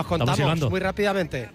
os contamos muy rápidamente.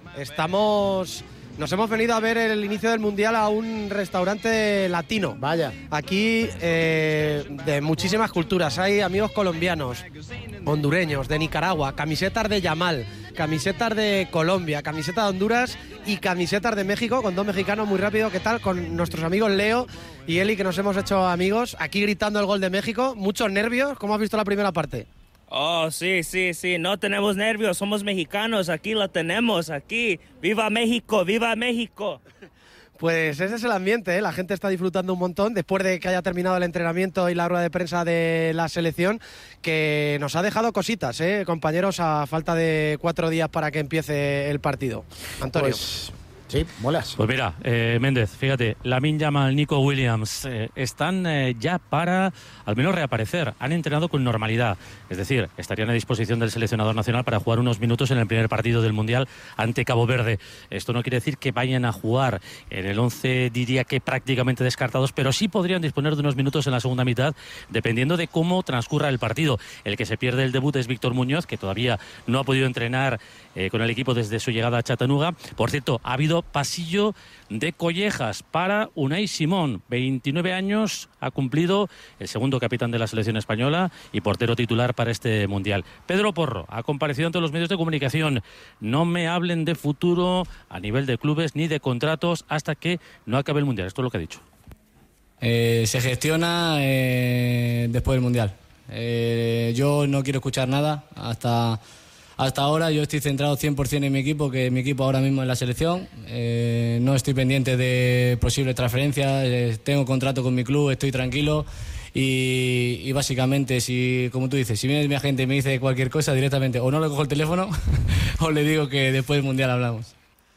Nos hemos venido a ver el inicio del Mundial a un restaurante latino. Vaya. Aquí de muchísimas culturas. Hay amigos colombianos, hondureños, de Nicaragua, camisetas de Yamal, camisetas de Colombia, camisetas de Honduras y camisetas de México, con dos mexicanos muy rápido. ¿Qué tal? Con nuestros amigos Leo y Eli, que nos hemos hecho amigos. Aquí gritando el gol de México. Muchos nervios. ¿Cómo has visto la primera parte? Oh, sí, no tenemos nervios, somos mexicanos, aquí lo tenemos, aquí. ¡Viva México, viva México! Pues ese es el ambiente, ¿eh? La gente está disfrutando un montón después de que haya terminado el entrenamiento y la rueda de prensa de la selección, que nos ha dejado cositas, compañeros, a falta de 4 días para que empiece el partido. Antonio. Pues sí, molas. Pues mira, Méndez, fíjate, Lamine Yamal, Nico Williams están ya para al menos reaparecer. Han entrenado con normalidad, es decir, estarían a disposición del seleccionador nacional para jugar unos minutos en el primer partido del Mundial ante Cabo Verde. Esto no quiere decir que vayan a jugar en el 11, diría que prácticamente descartados, pero sí podrían disponer de unos minutos en la segunda mitad, dependiendo de cómo transcurra el partido. El que se pierde el debut es Víctor Muñoz, que todavía no ha podido entrenar con el equipo desde su llegada a Chattanooga. Por cierto, ha habido pasillo de collejas para Unai Simón, 29 años, ha cumplido, el segundo capitán de la selección española y portero titular para este Mundial. Pedro Porro ha comparecido ante los medios de comunicación. No me hablen de futuro a nivel de clubes ni de contratos hasta que no acabe el Mundial. Esto es lo que ha dicho. Se gestiona después del Mundial. Yo no quiero escuchar nada hasta ahora. Yo estoy centrado 100% en mi equipo, que mi equipo ahora mismo es la selección. No estoy pendiente de posibles transferencias, tengo contrato con mi club, estoy tranquilo y básicamente, si, como tú dices, si viene mi agente y me dice cualquier cosa directamente, o no le cojo el teléfono o le digo que después del Mundial hablamos.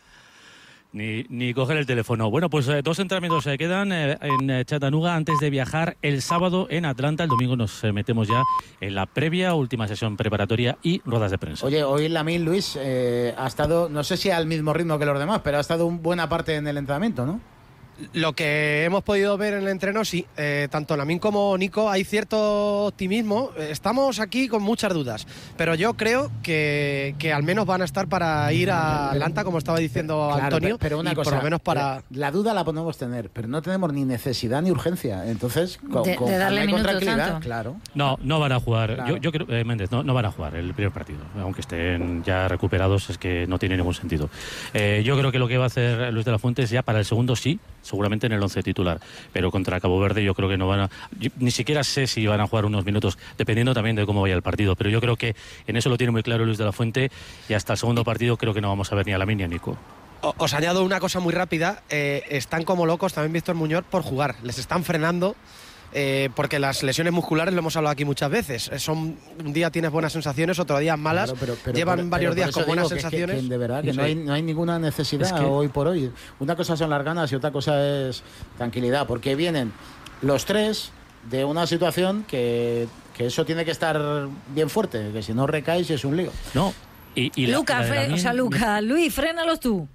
Ni coger el teléfono. Bueno, pues 2 entrenamientos se quedan en Chattanooga antes de viajar el sábado en Atlanta. El domingo nos metemos ya en la previa, última sesión preparatoria y ruedas de prensa. Oye, hoy Lamine, Luis, ha estado, no sé si al mismo ritmo que los demás, pero ha estado buena parte en el entrenamiento, ¿no? Lo que hemos podido ver en el entreno, sí, tanto Lamine como Nico, hay cierto optimismo. Estamos aquí con muchas dudas, pero yo creo que al menos van a estar para ir a Atlanta, como estaba diciendo Antonio, pero una cosa, por lo menos para... La duda la podemos tener, pero no tenemos ni necesidad ni urgencia, entonces de darle minutos, tranquilidad, tanto. Claro. No van a jugar. Claro. Yo creo, Méndez, no van a jugar el primer partido, aunque estén ya recuperados, es que no tiene ningún sentido. Yo creo que lo que va a hacer Luis de la Fuente es ya para el segundo sí, seguramente en el 11 titular, pero contra Cabo Verde yo creo que no van a... ni siquiera sé si van a jugar unos minutos, dependiendo también de cómo vaya el partido, pero yo creo que en eso lo tiene muy claro Luis de la Fuente, y hasta el segundo partido creo que no vamos a ver ni a Lamine ni a Nico. Os añado una cosa muy rápida, están como locos también Víctor Muñoz por jugar, les están frenando. Porque las lesiones musculares, lo hemos hablado aquí muchas veces, un día tienes buenas sensaciones, otro día malas. Claro, llevan varios días con buenas sensaciones. Que de verdad que no hay ninguna necesidad hoy por hoy. Una cosa son las ganas y otra cosa es tranquilidad, porque vienen los tres de una situación que eso tiene que estar bien fuerte, que si no recaes es un lío. No. Y Luca, Luis, frénalos tú.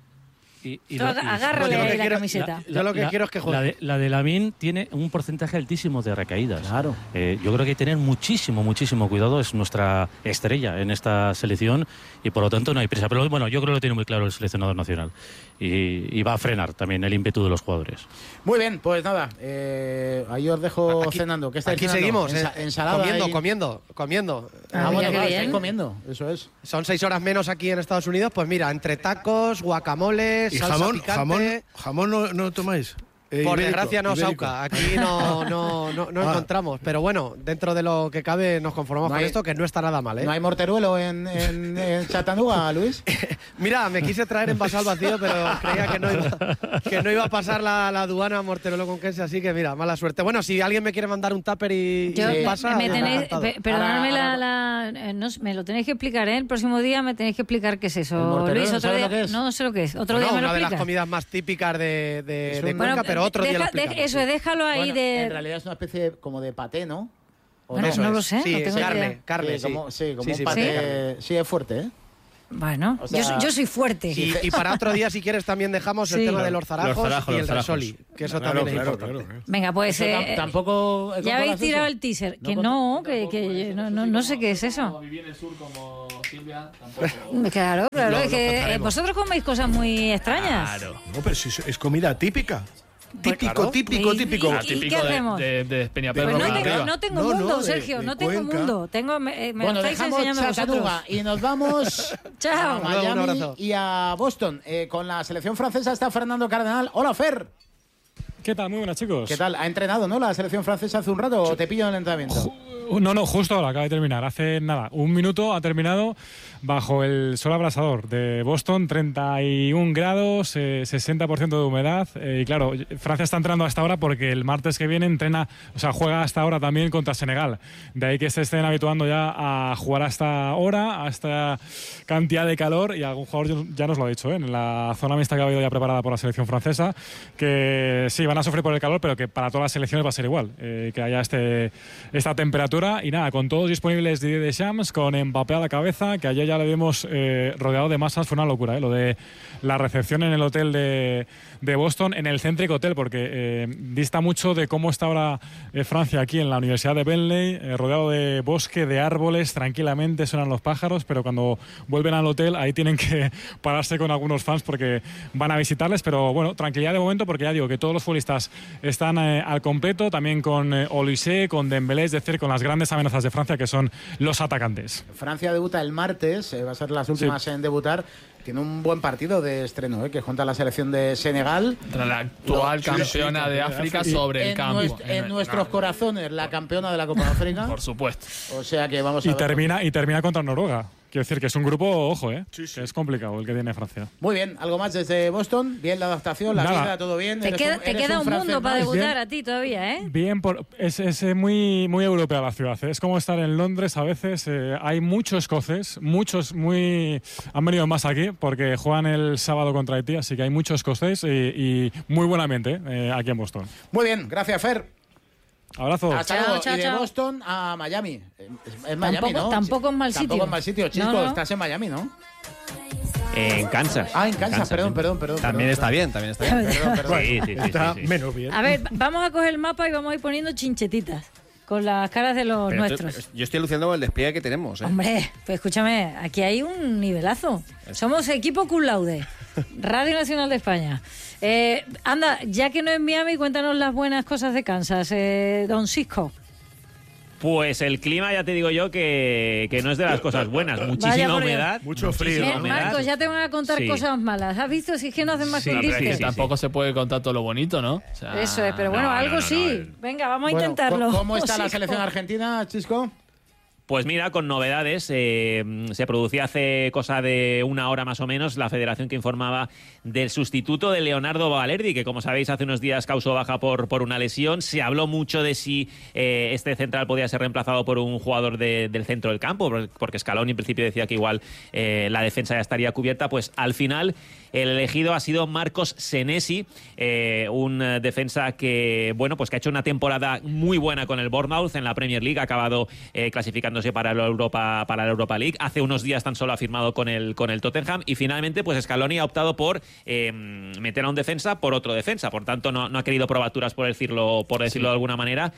Agárrale la camiseta. Yo lo que quiero es que juegue. La de Lamine tiene un porcentaje altísimo de recaídas. Claro. Yo creo que hay que tener muchísimo cuidado. Es nuestra estrella en esta selección y por lo tanto no hay prisa. Pero bueno, yo creo que lo tiene muy claro el seleccionador nacional y va a frenar también el ímpetu de los jugadores. Muy bien, pues nada, ahí os dejo aquí, cenando. ¿Qué estáis aquí cenando? seguimos, ensalada comiendo. Estáis comiendo, eso es. Son 6 horas menos aquí en Estados Unidos, pues mira, entre tacos, guacamoles, ¿y salsa picante. jamón no tomáis? Por desgracia no, ibérico. Sauca, aquí no encontramos, pero bueno, dentro de lo que cabe nos conformamos con esto, que no está nada mal, ¿eh? ¿No hay morteruelo en Chattanooga, Luis? Mira, me quise traer envasado al vacío, pero creía que no iba a pasar la aduana morteruelo con queso, así que mira, mala suerte. Bueno, si alguien me quiere mandar un tupper y pasa... Perdóname, me lo tenéis que explicar, ¿eh? El próximo día me tenéis que explicar qué es eso. Luis, otro día, ¿qué es? No sé lo que es. Otro día me lo una de explicas. las comidas más típicas de Cuenca, pero otro día lo explicamos. Eso, déjalo ahí de... En realidad es una especie como de paté, ¿no? Bueno, no lo sé, sí, no tengo carne, como un paté. Sí, es fuerte, ¿eh? Bueno, o sea, yo soy fuerte. Y para otro día, si quieres, también dejamos el tema de los zarajos y el Resoli, que eso también es importante. Venga, pues tampoco ya habéis tirado el teaser. Que no sé qué es eso. Viví en el sur como Silvia, tampoco. Claro, es que vosotros coméis cosas muy extrañas. Claro. No, pero si es comida típica. Típico. ¿Y qué hacemos? De Peñaperro. Pues no tengo mundo, Sergio, no tengo mundo. Me lo estáis enseñando vosotros. Y nos vamos Chao. a Miami y a Boston. Con la selección francesa está Fernando Cardenal. Hola, Fer. ¿Qué tal? Muy buenas, chicos. ¿Qué tal? ¿Ha entrenado, no, la selección francesa hace un rato o te pillo en el entrenamiento? No, justo ahora acaba de terminar. Hace nada, un minuto ha terminado bajo el sol abrasador de Boston, 31 grados, 60% de humedad. Y claro, Francia está entrenando hasta ahora porque el martes que viene juega hasta ahora también contra Senegal. De ahí que se estén habituando ya a jugar hasta ahora, a esta cantidad de calor. Y algún jugador ya nos lo ha dicho, en la zona mixta que ha habido ya preparada por la selección francesa, que sí, van a sufrir por el calor, pero que para todas las selecciones va a ser igual, que haya esta temperatura. Y nada, con todos disponibles Didier Deschamps, con Mbappé a la cabeza, que ayer ya le vimos rodeado de masas. Fue una locura, lo de la recepción en el hotel de Boston, en el Centric Hotel, porque dista mucho de cómo está ahora Francia aquí en la Universidad de Bentley, rodeado de bosque, de árboles, tranquilamente suenan los pájaros, pero cuando vuelven al hotel ahí tienen que pararse con algunos fans porque van a visitarles. Pero bueno, tranquilidad de momento, porque ya digo que todos los futbolistas están al completo, también con Olise, con Dembélé, es decir, con las grandes amenazas de Francia, que son los atacantes. Francia debuta el martes, va a ser las últimas en debutar. Tiene un buen partido de estreno, que junta la selección de Senegal. Contra la actual campeona de África sobre el campo. En nuestros corazones, la campeona de la Copa de África. Por supuesto. O sea que vamos a ver. Y termina contra Noruega. Quiero decir que es un grupo, ojo, que es complicado el que tiene Francia. Muy bien, ¿algo más desde Boston? Bien la adaptación, la vida, todo bien. Te queda un mundo para debutar a ti todavía, ¿eh? Bien, es muy, muy europea la ciudad. Es como estar en Londres a veces. Hay muchos escoceses, han venido más aquí porque juegan el sábado contra Haití, así que hay muchos escoceses y muy buen ambiente aquí en Boston. Muy bien, gracias, Fer. Abrazo. Chao. Y de Boston a Miami. Es Miami, ¿no? Tampoco es mal sitio. Tampoco es mal sitio, Chisco. No. Estás en Miami, ¿no? En Kansas. En Kansas, perdón. También está bien. Perdón. Sí. Está menos bien. A ver, vamos a coger el mapa y vamos a ir poniendo chinchetitas con las caras de los nuestros. Yo estoy alucinando con el despliegue que tenemos. Hombre, pues escúchame, aquí hay un nivelazo. Somos equipo cum laude, Radio Nacional de España. Anda, ya que no es Miami, cuéntanos las buenas cosas de Kansas, don Cisco. Pues el clima, ya te digo yo, que no es de las cosas buenas. Muchísima humedad. Mucho frío. Marcos, ya te van a contar cosas malas. ¿Has visto? Si es que no hacen más con que tampoco se puede contar todo lo bonito, ¿no? O sea, eso es, pero bueno, algo sí. Venga, vamos a intentarlo. ¿Cómo está la selección argentina, Chisco? Pues mira, con novedades, se producía hace cosa de una hora más o menos la federación que informaba del sustituto de Leonardo Balerdi, que como sabéis hace unos días causó baja por una lesión. Se habló mucho de si este central podía ser reemplazado por un jugador del centro del campo, porque Scaloni en principio decía que igual la defensa ya estaría cubierta. Pues al final el elegido ha sido Marcos Senesi, un defensa que, bueno, pues que ha hecho una temporada muy buena con el Bournemouth en la Premier League, ha acabado clasificándose para la Europa League. Hace unos días tan solo ha firmado con el Tottenham y finalmente pues Scaloni ha optado por meter a un defensa por otro defensa. Por tanto, no ha querido probaturas, por decirlo de alguna manera.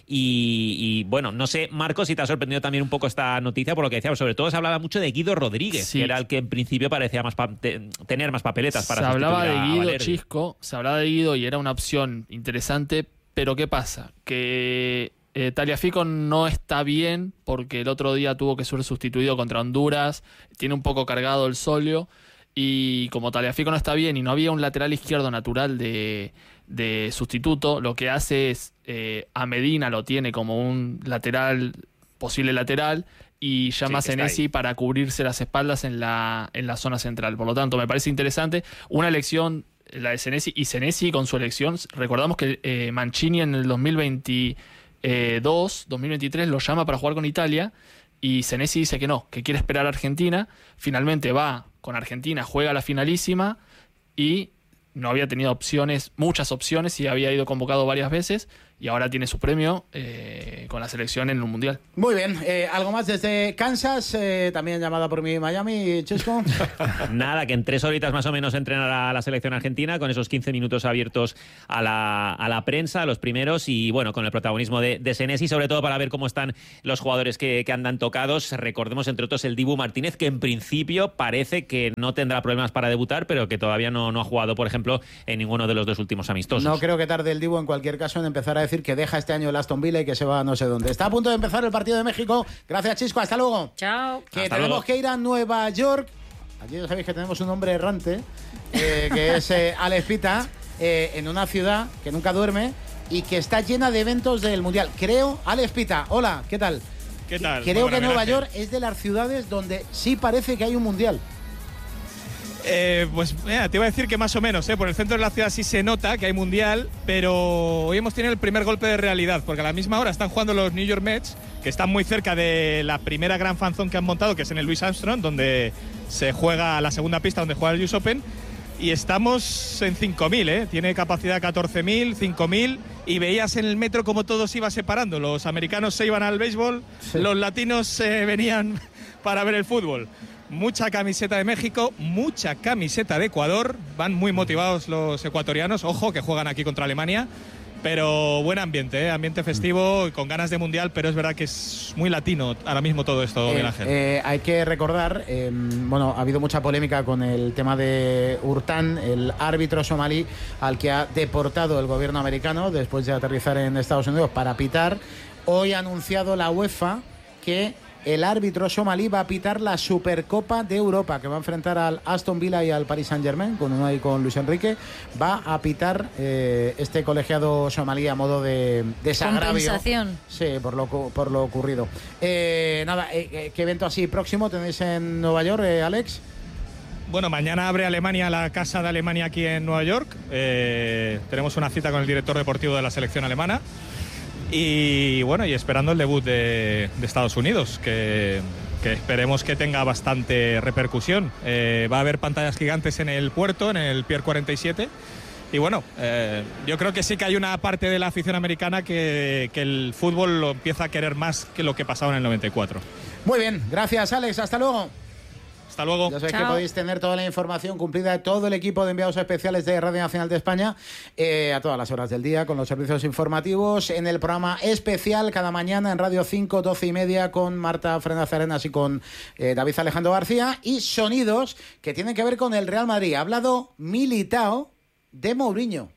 Y bueno, no sé, Marcos, si te ha sorprendido también un poco esta noticia, por lo que decíamos, sobre todo se hablaba mucho de Guido Rodríguez, que era el que en principio parecía tener más papeletas para sustituir a Balerdi. Se hablaba de Guido, Chisco, se hablaba de Guido y era una opción interesante, pero ¿qué pasa? Que Tagliafico no está bien porque el otro día tuvo que ser sustituido contra Honduras, tiene un poco cargado el solio y como Tagliafico no está bien y no había un lateral izquierdo natural de sustituto, lo que hace es a Medina lo tiene como un posible lateral y llama a Senesi para cubrirse las espaldas en la zona central. Por lo tanto, me parece interesante una elección, la de Senesi, y Senesi con su elección. Recordamos que Mancini en el 2023 lo llama para jugar con Italia y Senesi dice que no, que quiere esperar a Argentina. Finalmente va con Argentina, juega la finalísima y no había tenido muchas opciones y había ido convocado varias veces y ahora tiene su premio con la selección en el Mundial. Muy bien, algo más desde Kansas, también llamada por mí Miami, Chesco. Nada, que en 3 horitas más o menos entrenará la selección argentina con esos 15 minutos abiertos a la prensa, a los primeros, y bueno, con el protagonismo de Senesi, sobre todo para ver cómo están los jugadores que andan tocados. Recordemos, entre otros, el Dibu Martínez, que en principio parece que no tendrá problemas para debutar, pero que todavía no ha jugado, por ejemplo, en ninguno de los 2 últimos amistosos. No creo que tarde el Dibu, en cualquier caso, en empezar a decir que deja este año el Aston Villa y que se va a no sé dónde. Está a punto de empezar el partido de México. Gracias, Chisco. Hasta luego. Chao. Que Hasta tenemos luego. que ir a Nueva York. Allí ya sabéis que tenemos un hombre errante, que es Alex Pita, en una ciudad que nunca duerme y que está llena de eventos del Mundial. Creo, Alex Pita, hola, ¿qué tal? ¿Qué tal? Creo que Nueva York es de las ciudades donde sí parece que hay un Mundial. Pues mira, te iba a decir que más o menos, por el centro de la ciudad sí se nota que hay mundial, pero hoy hemos tenido el primer golpe de realidad, porque a la misma hora están jugando los New York Mets, que están muy cerca de la primera gran fanzone que han montado, que es en el Louis Armstrong, donde se juega la segunda pista, donde juega el US Open, y estamos en 5.000, tiene capacidad 14.000, 5.000, y veías en el metro cómo todo se iba separando. Los americanos se iban al béisbol, sí. Los latinos se venían para ver el fútbol. Mucha camiseta de México, mucha camiseta de Ecuador, van muy motivados los ecuatorianos, ojo que juegan aquí contra Alemania, pero buen ambiente, ambiente festivo y con ganas de mundial, pero es verdad que es muy latino ahora mismo todo esto, Miguel Ángel. Hay que recordar, bueno, ha habido mucha polémica con el tema de Hurtán, el árbitro somalí al que ha deportado el gobierno americano después de aterrizar en Estados Unidos para pitar. Hoy ha anunciado la UEFA que el árbitro somalí va a pitar la Supercopa de Europa, que va a enfrentar al Aston Villa y al Paris Saint-Germain, con uno ahí con Luis Enrique. Va a pitar este colegiado somalí a modo de desagravio. Compensación. Sí, por lo ocurrido. Nada, ¿qué evento así próximo tenéis en Nueva York, Alex? Bueno, mañana abre Alemania la Casa de Alemania aquí en Nueva York. Tenemos una cita con el director deportivo de la selección alemana. Y bueno, y esperando el debut de Estados Unidos, que esperemos que tenga bastante repercusión. Va a haber pantallas gigantes en el puerto, en el Pier 47. Y bueno, yo creo que sí que hay una parte de la afición americana que el fútbol lo empieza a querer más que lo que pasaba en el 94. Muy bien, gracias Alex, hasta luego. Hasta luego. Ya sabéis que podéis tener toda la información cumplida de todo el equipo de enviados especiales de Radio Nacional de España a todas las horas del día, con los servicios informativos, en el programa especial cada mañana en Radio 5, 12:30, con Marta Fernández Arenas y con David Alejandro García, y sonidos que tienen que ver con el Real Madrid. Ha hablado Militao de Mourinho.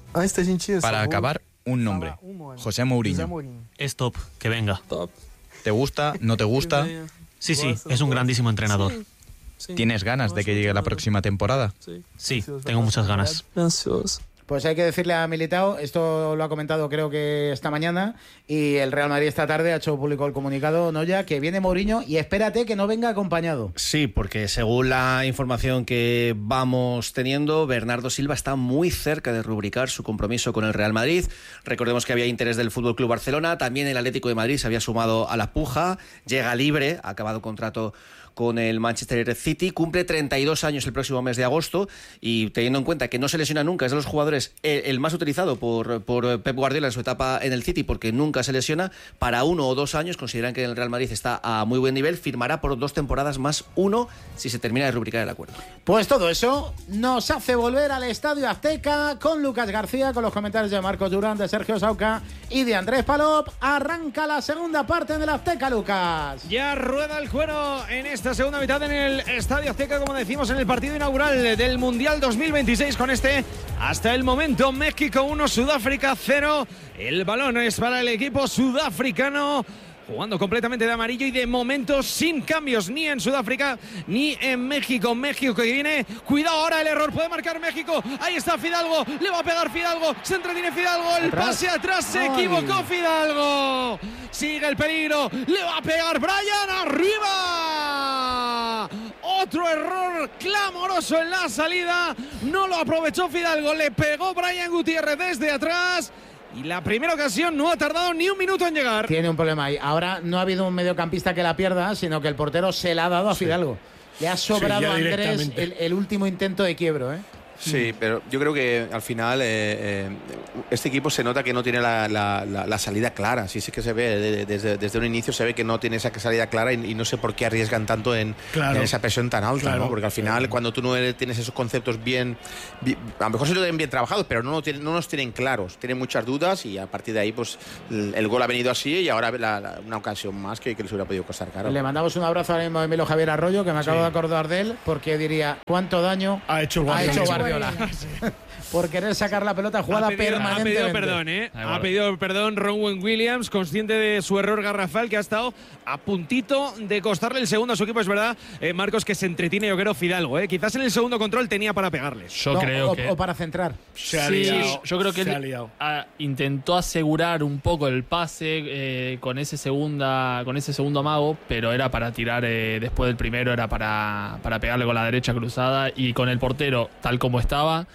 Para acabar, un nombre: José Mourinho. Es top, que venga. ¿Te gusta? ¿No te gusta? Sí, es un grandísimo entrenador. ¿Tienes ganas de que llegue la próxima temporada? Sí, tengo muchas ganas. Pues hay que decirle a Militao, esto lo ha comentado creo que esta mañana, y el Real Madrid esta tarde ha hecho público el comunicado, Noya, que viene Mourinho y espérate que no venga acompañado. Sí, porque según la información que vamos teniendo, Bernardo Silva está muy cerca de rubricar su compromiso con el Real Madrid. Recordemos que había interés del FC Barcelona, también el Atlético de Madrid se había sumado a la puja, llega libre, ha acabado contrato con el Manchester City, cumple 32 años el próximo mes de agosto, y teniendo en cuenta que no se lesiona nunca, es de los jugadores el más utilizado por Pep Guardiola en su etapa en el City, porque nunca se lesiona, para 1 o 2 años consideran que el Real Madrid está a muy buen nivel, firmará por 2 temporadas más 1 si se termina de rubricar el acuerdo. Pues todo eso nos hace volver al Estadio Azteca con Lucas García, con los comentarios de Marcos Durán, de Sergio Sauca y de Andrés Palop. Arranca la segunda parte del Azteca, Lucas. Ya rueda el cuero en esta segunda mitad en el Estadio Azteca, como decimos, en el partido inaugural del Mundial 2026, con hasta el momento México 1, Sudáfrica 0. El balón es para el equipo sudafricano, jugando completamente de amarillo y de momento sin cambios ni en Sudáfrica ni en México. México que viene, cuidado ahora el error, puede marcar México, ahí está Fidalgo, le va a pegar Fidalgo, se entretiene Fidalgo, el pase atrás, se equivocó Fidalgo, sigue el peligro, le va a pegar Brian, arriba, otro error clamoroso en la salida, no lo aprovechó Fidalgo, le pegó Brian Gutiérrez desde atrás. Y la primera ocasión no ha tardado ni un minuto en llegar. Tiene un problema ahí. Ahora no ha habido un mediocampista que la pierda, sino que el portero se la ha dado a Fidalgo. Le ha sobrado a Andrés el último intento de quiebro, ¿eh? Sí, pero yo creo que al final este equipo se nota que no tiene la salida clara. Sí que se ve, desde un inicio se ve que no tiene esa salida clara y no sé por qué arriesgan tanto en esa presión tan alta, ¿no? Porque al final cuando tú no tienes esos conceptos bien, a lo mejor se lo tienen bien trabajados, pero no los tienen claros, tienen muchas dudas y a partir de ahí pues el gol ha venido así y ahora una ocasión más que les hubiera podido costar caro. Le mandamos un abrazo ahora mismo a Emilio Javier Arroyo, que me acabo de acordar de él, porque diría, ¿cuánto daño ha hecho Guardiola? Por querer sacar la pelota jugada permanentemente. Ha pedido perdón Ronwen Williams, consciente de su error garrafal, que ha estado a puntito de costarle el segundo a su equipo. Es verdad, Marcos, que se entretiene, yo creo, Fidalgo. Quizás en el segundo control tenía para pegarle. O para centrar. Yo creo que él intentó asegurar un poco el pase con ese segundo amago, pero era para tirar después del primero, era para pegarle con la derecha cruzada, y con el portero tal como estaba,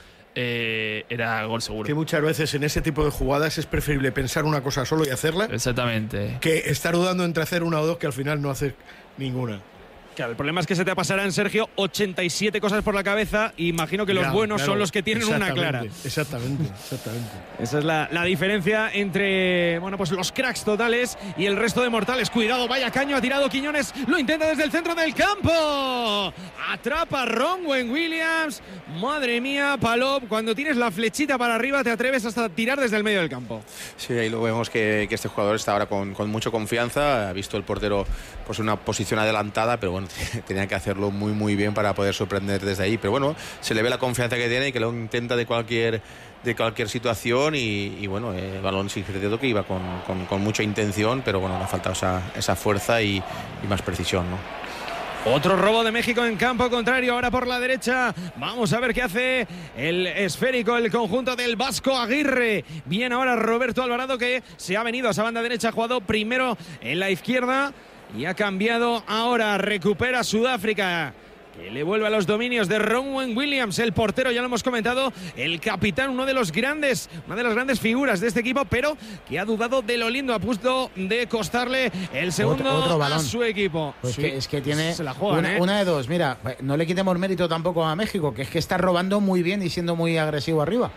era gol seguro. Que muchas veces en ese tipo de jugadas es preferible pensar una cosa solo y hacerla. Exactamente. Que estar dudando entre hacer una o dos que al final no haces ninguna. Claro, el problema es que se te pasarán, Sergio, 87 cosas por la cabeza. Y imagino que los buenos son los que tienen una clara. Exactamente. Esa es la diferencia entre pues los cracks totales y el resto de mortales. Cuidado, vaya caño, ha tirado Quiñones, lo intenta desde el centro del campo. Atrapa Ronwen Williams. Madre mía, Palop, cuando tienes la flechita para arriba te atreves hasta tirar desde el medio del campo. Sí, ahí lo vemos que este jugador está ahora con mucha confianza. Ha visto el portero pues una posición adelantada, pero bueno, tenía que hacerlo muy muy bien para poder sorprender desde ahí, pero bueno, se le ve la confianza que tiene y que lo intenta de cualquier situación y bueno, el balón sí que iba con mucha intención, pero bueno, le ha faltado esa fuerza y más precisión, ¿no? Otro robo de México en campo contrario, ahora por la derecha. Vamos a ver qué hace el esférico, el conjunto del Vasco Aguirre. Bien ahora Roberto Alvarado, que se ha venido a esa banda derecha, ha jugado primero en la izquierda y ha cambiado ahora. Recupera Sudáfrica, que le vuelve a los dominios de Ronwen Williams, el portero, ya lo hemos comentado, el capitán, una de las grandes figuras de este equipo, pero que ha dudado de lo lindo, a punto de costarle el segundo otro a su equipo. Pues sí, es que tiene se la juegan, una de dos. Mira, no le quitemos mérito tampoco a México, que es que está robando muy bien y siendo muy agresivo arriba.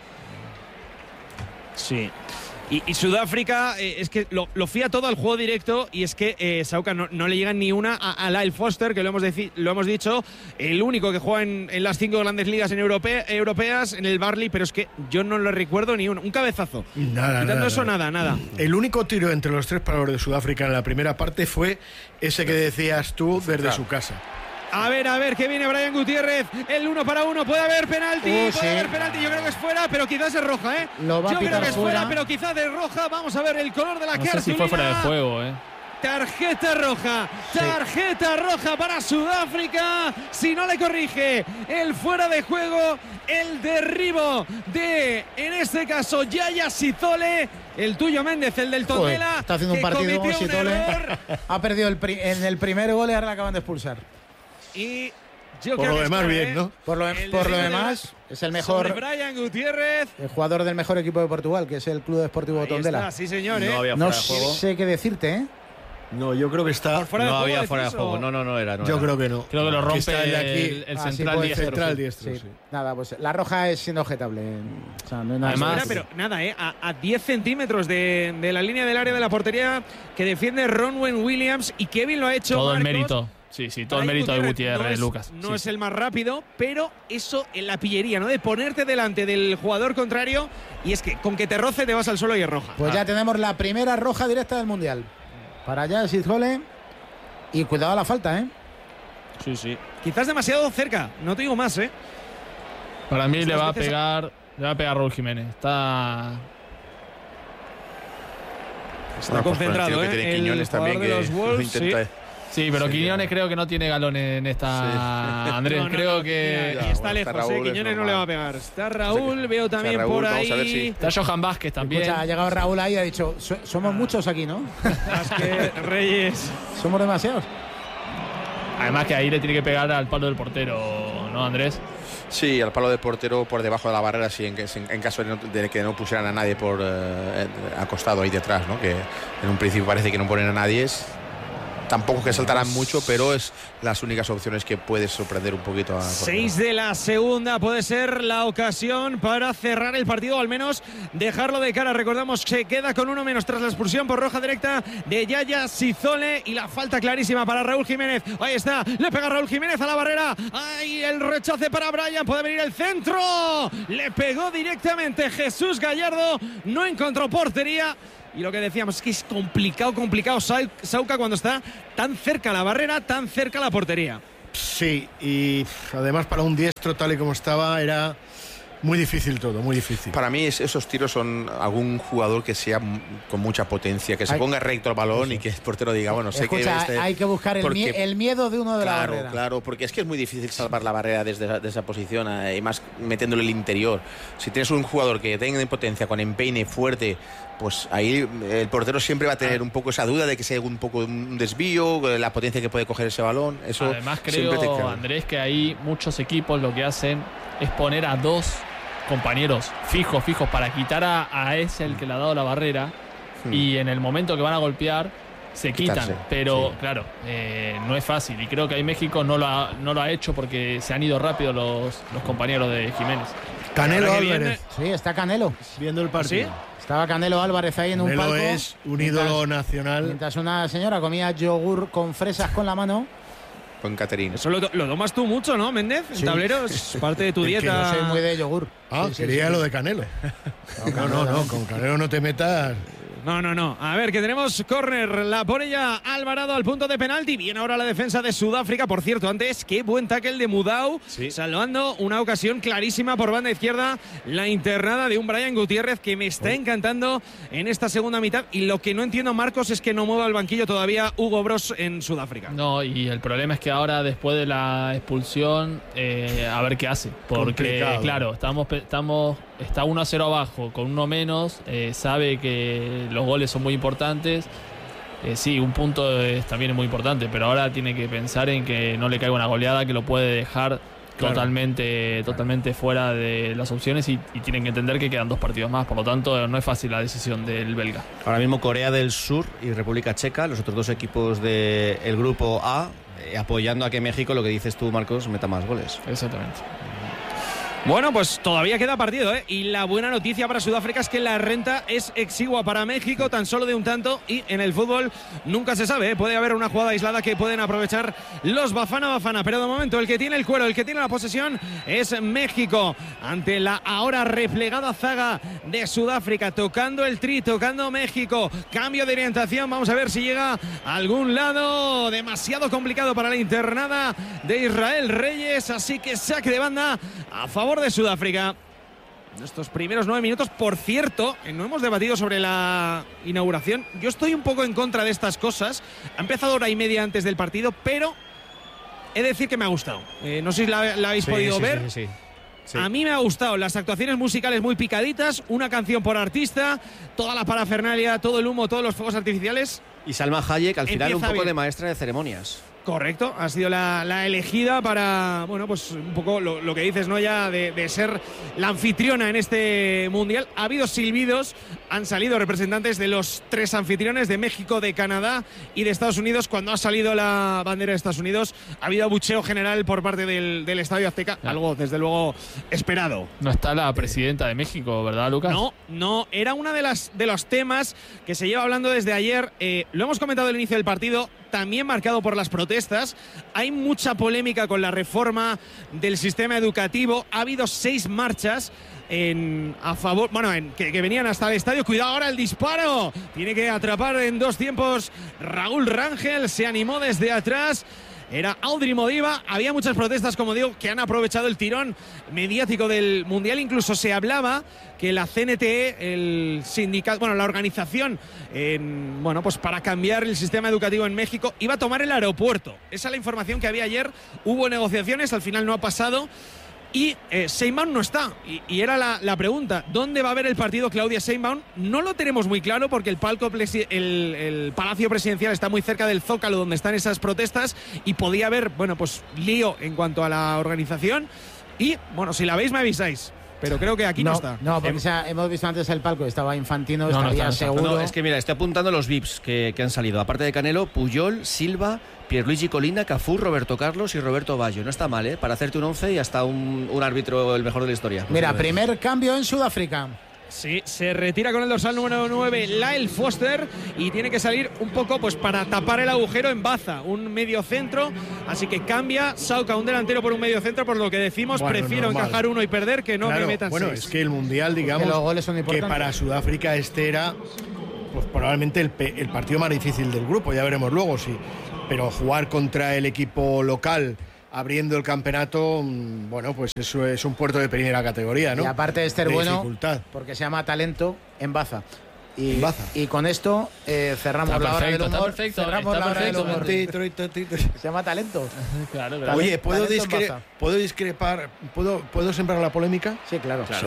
Sí. Y Sudáfrica es que lo fía todo al juego directo, y es que Sauca no le llegan ni una a Lyle Foster, que lo hemos dicho, el único que juega en las 5 grandes ligas europeas, en el Barley, pero es que yo no lo recuerdo ni uno. Un cabezazo. Nada. El único tiro entre los tres palos de Sudáfrica en la primera parte fue ese que decías tú desde su casa. A ver, que viene Brian Gutiérrez, el 1-1, puede haber penalti, yo creo que es fuera, pero quizás es roja, Lo va a yo creo que es fuera, fuera, pero quizás es roja. Vamos a ver el color de la cartulina. No sé si fue fuera de juego, Tarjeta roja para Sudáfrica, si no le corrige el fuera de juego, el derribo de, en este caso, Yaya Sizole, el tuyo Méndez, el del Tondela. Está haciendo un partido Sizole. Ha perdido en el primer gol y ahora le acaban de expulsar. Y yo por creo lo demás bien, ¿no? Por lo demás es el mejor, Brian Gutiérrez, el jugador del mejor equipo de Portugal, que es el Club Deportivo Tondela. Sí, señor. No sé qué decirte, No, yo creo que está. No había fuera de juego. No era. Yo creo que no. Creo que lo rompe el central diestro. Sí. Nada, pues la roja es inobjetable. O sea, no hay nada. Además, pero nada, a 10 centímetros de la línea del área de la portería que defiende Ronwen Williams, y Kevin lo ha hecho. Todo Marcos. El mérito. Sí, todo el mérito de Gutiérrez, Lucas. No es el más rápido, pero eso en la pillería, ¿no? De ponerte delante del jugador contrario, y es que con que te roce te vas al suelo y es roja. Pues ya tenemos la primera roja directa del Mundial. Para allá Sizole. Y cuidado a la falta, Sí. Quizás demasiado cerca, no te digo más, Para mí le va a pegar Raúl Jiménez. Está concentrado, que tiene Quiñones también, que los Wolves, intenta. Sí, pero Quiñones creo que no tiene galones en esta. Andrés, creo que. Está lejos, Quiñones no le va a pegar. Está Raúl, veo también Raúl, por ahí. vamos a ver si... Está Johan Vázquez también. Escucha, ha llegado Raúl ahí y ha dicho: somos muchos aquí, ¿no? Vázquez, Reyes. Somos demasiados. Además que ahí le tiene que pegar al palo del portero, ¿no, Andrés? Sí, al palo del portero por debajo de la barrera, sí, en caso de que no pusieran a nadie por acostado ahí detrás, ¿no? Que en un principio parece que no ponen a nadie. tampoco que saltarán mucho, pero es las únicas opciones que puedes sorprender un poquito a 6 de la segunda puede ser la ocasión para cerrar el partido, o al menos dejarlo de cara. Recordamos que queda con 1 menos tras la expulsión por roja directa de Yaya Sizole y la falta clarísima para Raúl Jiménez. Ahí está, le pega Raúl Jiménez a la barrera. Ahí el rechace para Brian, puede venir el centro. Le pegó directamente Jesús Gallardo, no encontró portería. Y lo que decíamos es que es complicado Sauca cuando está tan cerca a la barrera, tan cerca a la portería. Sí, y además para un diestro tal y como estaba era muy difícil todo, muy difícil. Para mí esos tiros son algún jugador que sea con mucha potencia, que se ponga recto al balón y que el portero diga, bueno, sé que hay que buscar el miedo de uno de la barrera. Claro, porque es que es muy difícil salvar la barrera desde esa posición, y más metiéndole el interior. Si tienes un jugador que tenga potencia, con empeine fuerte, pues ahí el portero siempre va a tener un poco esa duda de que sea un poco un desvío, la potencia que puede coger ese balón. Eso además creo, Andrés, que ahí muchos equipos lo que hacen es poner a 2 compañeros fijos para quitar a ese el que le ha dado la barrera, y en el momento que van a golpear se quitan, pero sí. Claro, no es fácil, y creo que ahí México no lo ha hecho porque se han ido rápido los compañeros de Jiménez. Canelo Álvarez. Sí, está Canelo viendo el partido. ¿Sí? Estaba Canelo Álvarez ahí en un palco. Canelo es un ídolo nacional. Mientras una señora comía yogur con fresas con la mano. Con Caterina. Eso lo tomas tú mucho, ¿no, Méndez? Sí. En tablero es parte de tu dieta. Yo soy muy de yogur. Quería lo de Canelo. No, con Canelo no te metas. No. A ver, que tenemos córner. La pone ya Alvarado al punto de penalti. Bien ahora la defensa de Sudáfrica. Por cierto, antes, qué buen tackle de Mudau. Sí. Salvando una ocasión clarísima por banda izquierda. La internada de un Brian Gutiérrez que me está encantando en esta segunda mitad. Y lo que no entiendo, Marcos, es que no mueva el banquillo todavía Hugo Bros en Sudáfrica. No, y el problema es que ahora, después de la expulsión, a ver qué hace. Porque, complicado. Claro, está 1-0 abajo, con 1 menos, sabe que los goles son muy importantes. Sí, un punto también es muy importante, pero ahora tiene que pensar en que no le caiga una goleada que lo puede dejar totalmente fuera de las opciones, y tienen que entender que quedan 2 partidos más. Por lo tanto, no es fácil la decisión del belga. Ahora mismo Corea del Sur y República Checa, los otros 2 equipos del grupo A, apoyando a que México, lo que dices tú, Marcos, meta más goles. Exactamente. Bueno, pues todavía queda partido, ¿eh? Y la buena noticia para Sudáfrica es que la renta es exigua para México, tan solo de un tanto, y en el fútbol nunca se sabe, ¿eh? Puede haber una jugada aislada que pueden aprovechar los Bafana, pero de momento el que tiene el cuero, el que tiene la posesión es México, ante la ahora replegada zaga de Sudáfrica, tocando el tocando México, cambio de orientación, vamos a ver si llega a algún lado, demasiado complicado para la internada de Israel Reyes, así que saque de banda a favor de Sudáfrica. Estos primeros 9 minutos, por cierto, no hemos debatido sobre la inauguración. Yo estoy un poco en contra de estas cosas. Ha empezado hora y media antes del partido, pero he de decir que me ha gustado. No sé si la habéis podido ver. Sí. A mí me ha gustado. Las actuaciones musicales muy picaditas, una canción por artista, toda la parafernalia, todo el humo, todos los fuegos artificiales. Y Salma Hayek, al final, un poco bien. De maestra de ceremonias. Correcto, ha sido la elegida para, bueno, pues un poco lo que dices, ¿no? Ya de ser la anfitriona en este mundial. Ha habido silbidos, han salido representantes de los 3 anfitriones, de México, de Canadá y de Estados Unidos. Cuando ha salido la bandera de Estados Unidos, ha habido abucheo general por parte del Estadio Azteca, algo desde luego esperado. No está la presidenta de México, ¿verdad, Lucas? No, era una de los temas que se lleva hablando desde ayer. Lo hemos comentado al inicio del partido, también marcado por las protestas. Hay mucha polémica con la reforma del sistema educativo. Ha habido 6 marchas a favor, que venían hasta el estadio. Cuidado ahora el disparo. Tiene que atrapar en 2 tiempos Raúl Rangel. Se animó desde atrás. Era Audrey Modiva. Había muchas protestas, como digo, que han aprovechado el tirón mediático del Mundial. Incluso se hablaba que la CNTE, el sindicato, la organización, pues para cambiar el sistema educativo en México, iba a tomar el aeropuerto. Esa es la información que había ayer. Hubo negociaciones, al final no ha pasado. Y Sheinbaum no está. Y era la pregunta, ¿dónde va a haber el partido Claudia Sheinbaum? No lo tenemos muy claro porque el Palacio Presidencial está muy cerca del Zócalo, donde están esas protestas, y podía haber, lío en cuanto a la organización. Y, si la veis me avisáis, pero creo que aquí no está. No, porque hemos visto antes el palco, estaba Infantino, estaría seguro. No, es que mira, estoy apuntando los VIPs que han salido. Aparte de Canelo, Puyol, Silva, Pierluigi Colina, Cafú, Roberto Carlos y Roberto Baggio. No está mal, para hacerte un 11 y hasta un árbitro el mejor de la historia. Mira, primer cambio en Sudáfrica. Sí, se retira con el dorsal número 9 Lyle Foster y tiene que salir un poco pues para tapar el agujero en Baza, un medio centro, así que cambia Sauca un delantero por un medio centro, por lo que decimos, prefiero encajar uno y perder que no me metan 6. Es que el Mundial, digamos, los goles son que para Sudáfrica este era pues probablemente el partido más difícil del grupo, ya veremos luego, sí, pero jugar contra el equipo local abriendo el campeonato, bueno, pues eso es un puerto de primera categoría, ¿no? Y aparte de ser bueno, dificultad. Porque se llama talento en Baza. Y con esto cerramos la hora del humor. Cerramos la hora del humor. Se llama talento. Claro. Oye, ¿puedo discrepar? ¿Puedo sembrar la polémica? Sí, claro. Sí.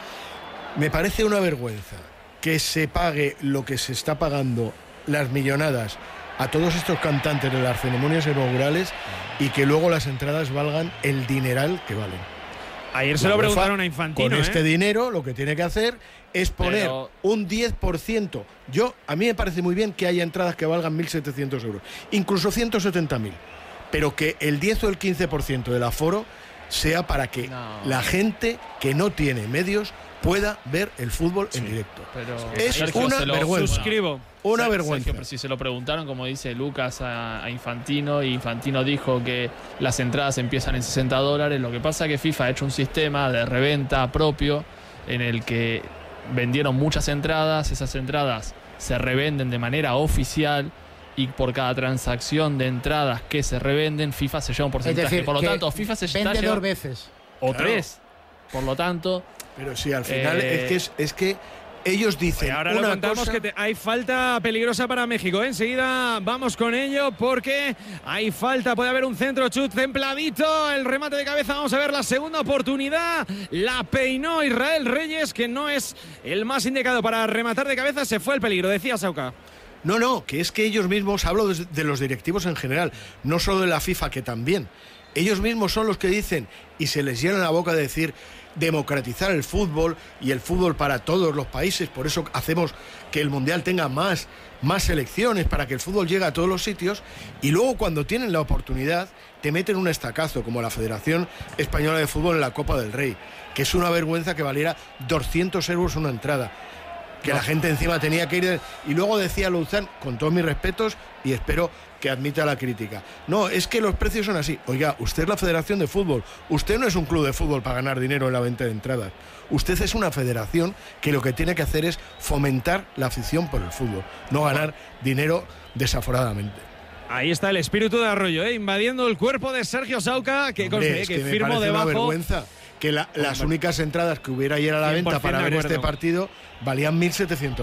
Me parece una vergüenza que se pague lo que se está pagando, las millonadas, a todos estos cantantes de las ceremonias inaugurales y que luego las entradas valgan el dineral que valen. Ayer se lo preguntaron a Infantino. Con este dinero lo que tiene que hacer es poner un 10%. A mí me parece muy bien que haya entradas que valgan 1.700 euros, incluso 170.000, pero que el 10 o el 15% del aforo sea para que la gente que no tiene medios pueda ver el fútbol en directo. Es Sergio, una vergüenza. Suscribo. Una vergüenza. Sergio, pero si se lo preguntaron, como dice Lucas, a Infantino, y Infantino dijo que las entradas empiezan en $60, lo que pasa es que FIFA ha hecho un sistema de reventa propio en el que vendieron muchas entradas, esas entradas se revenden de manera oficial y por cada transacción de entradas que se revenden, FIFA se lleva un porcentaje. Es decir, por lo tanto, FIFA se vende lleva 2 veces. O 3. Por lo tanto... Pero sí, al final es que ellos dicen ahora una lo contamos cosa... que hay falta peligrosa para México. Enseguida vamos con ello porque hay falta. Puede haber un centro chut templadito. El remate de cabeza. Vamos a ver la segunda oportunidad. La peinó Israel Reyes, que no es el más indicado para rematar de cabeza. Se fue el peligro, decía Sauca. No, que es que ellos mismos, hablo de los directivos en general, no solo de la FIFA, que también. Ellos mismos son los que dicen, y se les llena la boca de decir, democratizar el fútbol y el fútbol para todos los países. Por eso hacemos que el Mundial tenga más selecciones, para que el fútbol llegue a todos los sitios, y luego cuando tienen la oportunidad te meten un estacazo como la Federación Española de Fútbol en la Copa del Rey, que es una vergüenza que valiera 200 euros una entrada, que la gente encima tenía que ir y luego decía Louzán, con todos mis respetos, y espero que admita la crítica, no, es que los precios son así. Oiga, usted es la Federación de Fútbol, usted no es un club de fútbol para ganar dinero en la venta de entradas, usted es una federación que lo que tiene que hacer es fomentar la afición por el fútbol, no ganar dinero desaforadamente. Ahí está el espíritu de Arroyo, invadiendo el cuerpo de Sergio Sauca, que firmó debajo. Una vergüenza que las únicas entradas que hubiera ayer a la venta para ver este partido valían $1.700.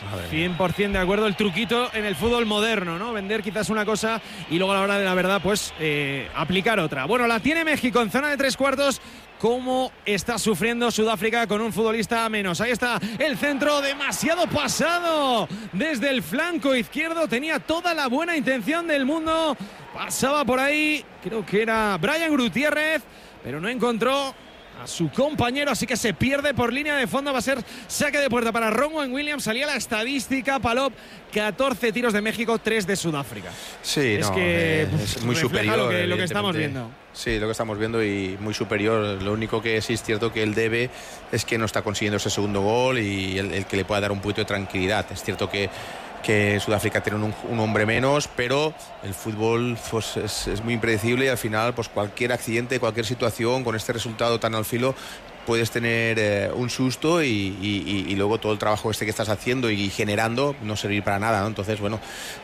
100% de acuerdo, el truquito en el fútbol moderno, ¿no? Vender quizás una cosa y luego a la hora de la verdad, pues aplicar otra. Bueno, la tiene México en zona de 3/4. ¿Cómo está sufriendo Sudáfrica con un futbolista a menos? Ahí está el centro, demasiado pasado desde el flanco izquierdo. Tenía toda la buena intención del mundo. Pasaba por ahí, creo que era Brian Gutiérrez, pero no encontró a su compañero, así que se pierde por línea de fondo. Va a ser saque de puerta para Ronwen Williams. Salía la estadística, Palop, 14 tiros de México, 3 de Sudáfrica. Sí, es muy superior lo que estamos viendo. Sí, lo que estamos viendo, y muy superior. Lo único que sí es cierto que él debe es que no está consiguiendo ese segundo gol y el que le pueda dar un poquito de tranquilidad. Es cierto que Sudáfrica tiene un hombre menos, pero el fútbol pues, es muy impredecible, y al final pues cualquier accidente, cualquier situación con este resultado tan al filo, puedes tener un susto y luego todo el trabajo que estás haciendo y generando no servir para nada, ¿no? Entonces, bueno,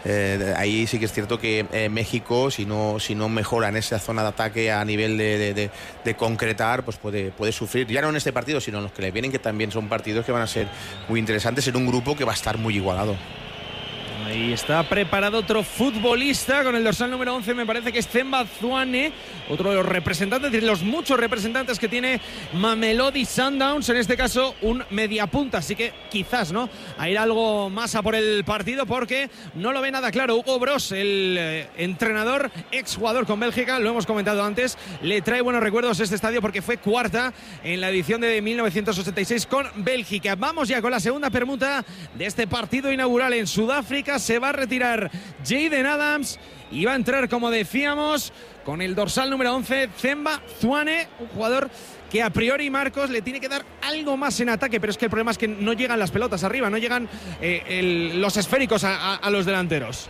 ahí sí que es cierto que México, si no mejora en esa zona de ataque a nivel de concretar, pues puede sufrir, ya no en este partido, sino en los que le vienen, que también son partidos que van a ser muy interesantes en un grupo que va a estar muy igualado. Ahí está preparado otro futbolista con el dorsal número 11, me parece que es Themba Zwane, otro de los representantes, de los muchos representantes que tiene Mamelodi Sundowns, en este caso un mediapunta, así que quizás, ¿no?, a ir algo más a por el partido porque no lo ve nada claro. Hugo Broos, el entrenador, exjugador con Bélgica, lo hemos comentado antes, le trae buenos recuerdos a este estadio porque fue cuarta en la edición de 1986 con Bélgica. Vamos ya con la segunda permuta de este partido inaugural en Sudáfrica. Se va a retirar Jayden Adams y va a entrar, como decíamos, con el dorsal número 11, Themba Zwane, un jugador que a priori Marcos le tiene que dar algo más en ataque, pero es que el problema es que no llegan las pelotas arriba, no llegan los esféricos a los delanteros.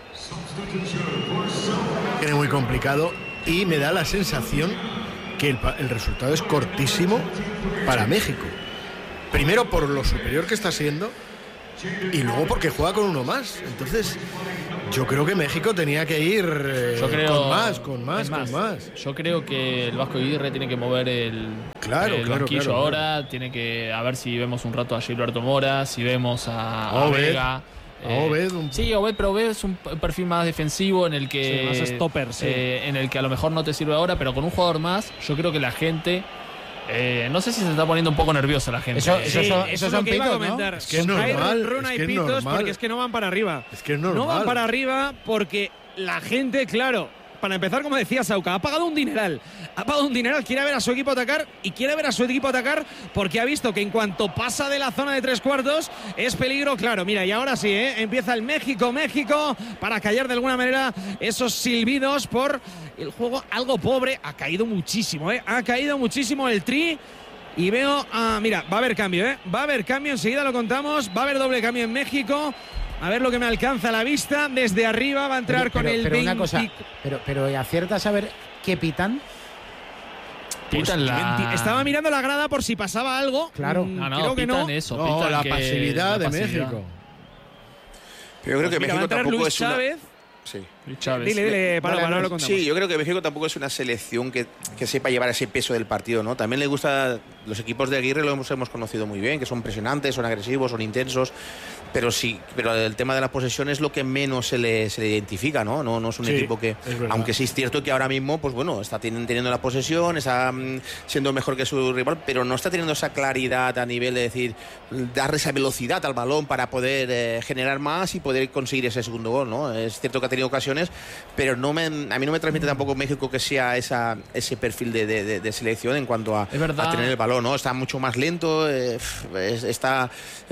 Tiene muy complicado y me da la sensación que el resultado es cortísimo para México. Primero por lo superior que está siendo y luego porque juega con uno más. Entonces yo creo que México tenía que ir con más. Yo creo que el Vasco Aguirre tiene que mover el banquillo ahora. Tiene que, a ver si vemos un rato a Gilberto Mora, si vemos a Vega. Obed, pero Obed es un perfil más defensivo en el que más stopper, en el que a lo mejor no te sirve ahora, pero con un jugador más, yo creo que la gente no sé si se está poniendo un poco nerviosa la gente. Eso son pitos, ¿no? Es que es normal. Porque es que no van para arriba. Es que es normal. No van para arriba porque la gente, claro, para empezar, como decía Sauca, ha pagado un dineral, quiere ver a su equipo atacar y quiere ver a su equipo atacar porque ha visto que en cuanto pasa de la zona de 3/4 es peligro, claro. Mira, y ahora sí, empieza el México para callar de alguna manera esos silbidos por el juego algo pobre. Ha caído muchísimo, el Tri. Y veo, mira, va a haber cambio, enseguida lo contamos, va a haber doble cambio en México. A ver lo que me alcanza a la vista. Desde arriba va a entrar con el 20. Una cosa, pero ¿aciertas a ver qué pitan? Estaba mirando la grada por si pasaba algo. Claro. Creo que no. Eso, no, la pasividad de México. Pero yo creo que México México tampoco Luis es Chávez. Sí. Dile, para lo contamos. Sí, yo creo que México tampoco es una selección que sepa llevar ese peso del partido, ¿no? También le gusta, los equipos de Aguirre los hemos conocido muy bien, que son presionantes, son agresivos, son intensos, pero el tema de la posesión es lo que menos se le identifica, ¿no? No es un equipo que, aunque sí es cierto que ahora mismo, pues bueno, está teniendo la posesión, está siendo mejor que su rival, pero no está teniendo esa claridad a nivel de decir, dar esa velocidad al balón para poder generar más y poder conseguir ese segundo gol, ¿no? Es cierto que ha tenido ocasiones, pero a mí no me transmite tampoco México que sea ese perfil de selección en cuanto a tener el balón, ¿no? Está mucho más lento, está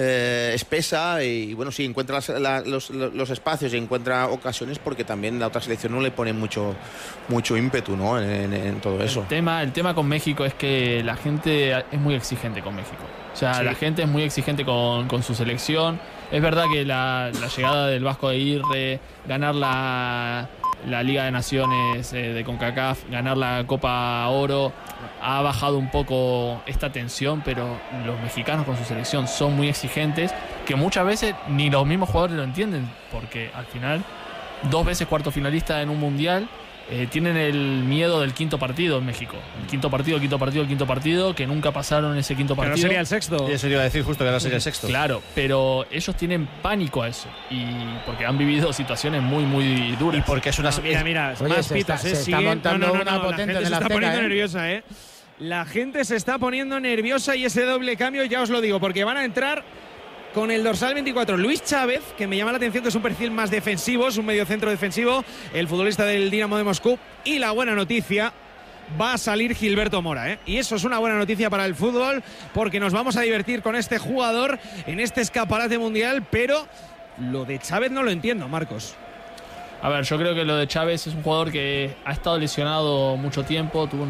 espesa y bueno, sí, encuentra los espacios y encuentra ocasiones porque también la otra selección no le pone mucho ímpetu, ¿no? en todo eso. El tema con México es que la gente es muy exigente con México. O sea, la gente es muy exigente con su selección. Es verdad que la llegada del Vasco Aguirre, ganar la Liga de Naciones de CONCACAF, ganar la Copa Oro, ha bajado un poco esta tensión, pero los mexicanos con su selección son muy exigentes, que muchas veces ni los mismos jugadores lo entienden, porque al final, 2 veces cuarto finalista en un mundial, tienen el miedo del quinto partido en México. El quinto partido, que nunca pasaron ese quinto partido. Pero no sería el sexto. Y eso iba a decir justo que no sería el sexto. Claro, pero ellos tienen pánico a eso. Y porque han vivido situaciones muy, muy duras. Y porque es una... Mira, oye, más pitos, se está montando una potente de la Azteca, poniendo nerviosa, La gente se está poniendo nerviosa y ese doble cambio, ya os lo digo, porque van a entrar con el dorsal 24, Luis Chávez, que me llama la atención que es un perfil más defensivo, es un mediocentro defensivo, el futbolista del Dinamo de Moscú. Y la buena noticia, va a salir Gilberto Mora, Y eso es una buena noticia para el fútbol, porque nos vamos a divertir con este jugador en este escaparate mundial, pero lo de Chávez no lo entiendo, Marcos. A ver, yo creo que lo de Chávez es un jugador que ha estado lesionado mucho tiempo, tuvo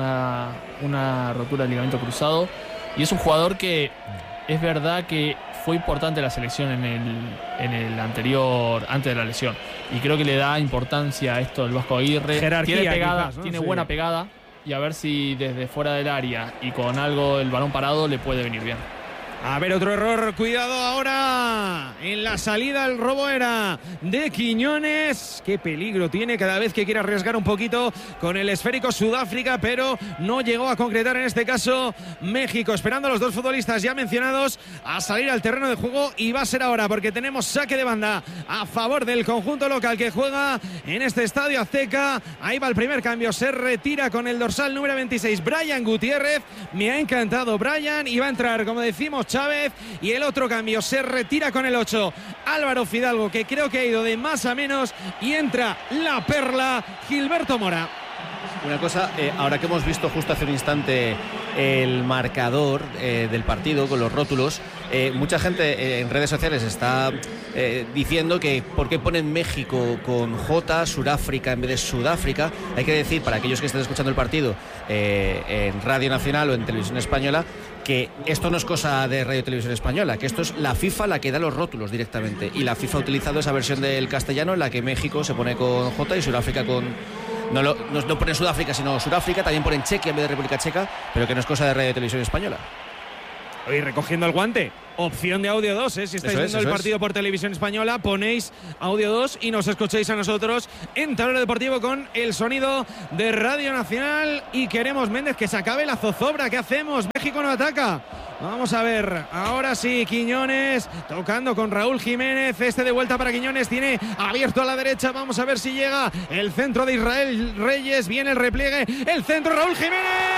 una rotura de ligamento cruzado, y es un jugador que es verdad que fue importante la selección en el anterior, antes de la lesión. Y creo que le da importancia a esto del Vasco Aguirre. Jerarquía, tiene pegada, quizás, ¿no? Tiene buena pegada. Y a ver si desde fuera del área y con algo el balón parado le puede venir bien. A ver, otro error, cuidado ahora en la salida, el robo era de Quiñones. Qué peligro tiene cada vez que quiere arriesgar un poquito con el esférico Sudáfrica, pero no llegó a concretar en este caso México, esperando a los dos futbolistas ya mencionados a salir al terreno de juego, y va a ser ahora porque tenemos saque de banda a favor del conjunto local que juega en este Estadio Azteca. Ahí va el primer cambio, se retira con el dorsal número 26 Brian Gutiérrez. Me ha encantado Brian, y va a entrar, como decimos, Chávez, y el otro cambio se retira con el 8 Álvaro Fidalgo, que creo que ha ido de más a menos, y entra la perla Gilberto Mora. Una cosa, ahora que hemos visto justo hace un instante el marcador del partido con los rótulos, mucha gente en redes sociales está diciendo que por qué ponen México con J, Sudáfrica en vez de Sudáfrica. Hay que decir, para aquellos que estén escuchando el partido en Radio Nacional o en Televisión Española, que esto no es cosa de Radio Televisión Española, que esto es la FIFA la que da los rótulos directamente, y la FIFA ha utilizado esa versión del castellano en la que México se pone con J y Sudáfrica con... No ponen Sudáfrica, sino Sudáfrica, también ponen Chequia en vez de República Checa, pero que no es cosa de Radio Televisión Española. Hoy recogiendo el guante, opción de audio 2, si estáis viendo el partido por Televisión Española, ponéis audio 2 y nos escucháis a nosotros en Tablero Deportivo con el sonido de Radio Nacional. Y queremos, Méndez, que se acabe la zozobra. ¿Qué hacemos? México no ataca. Vamos a ver, ahora sí, Quiñones tocando con Raúl Jiménez, de vuelta para Quiñones, tiene abierto a la derecha, vamos a ver si llega el centro de Israel Reyes, viene el repliegue, el centro, Raúl Jiménez,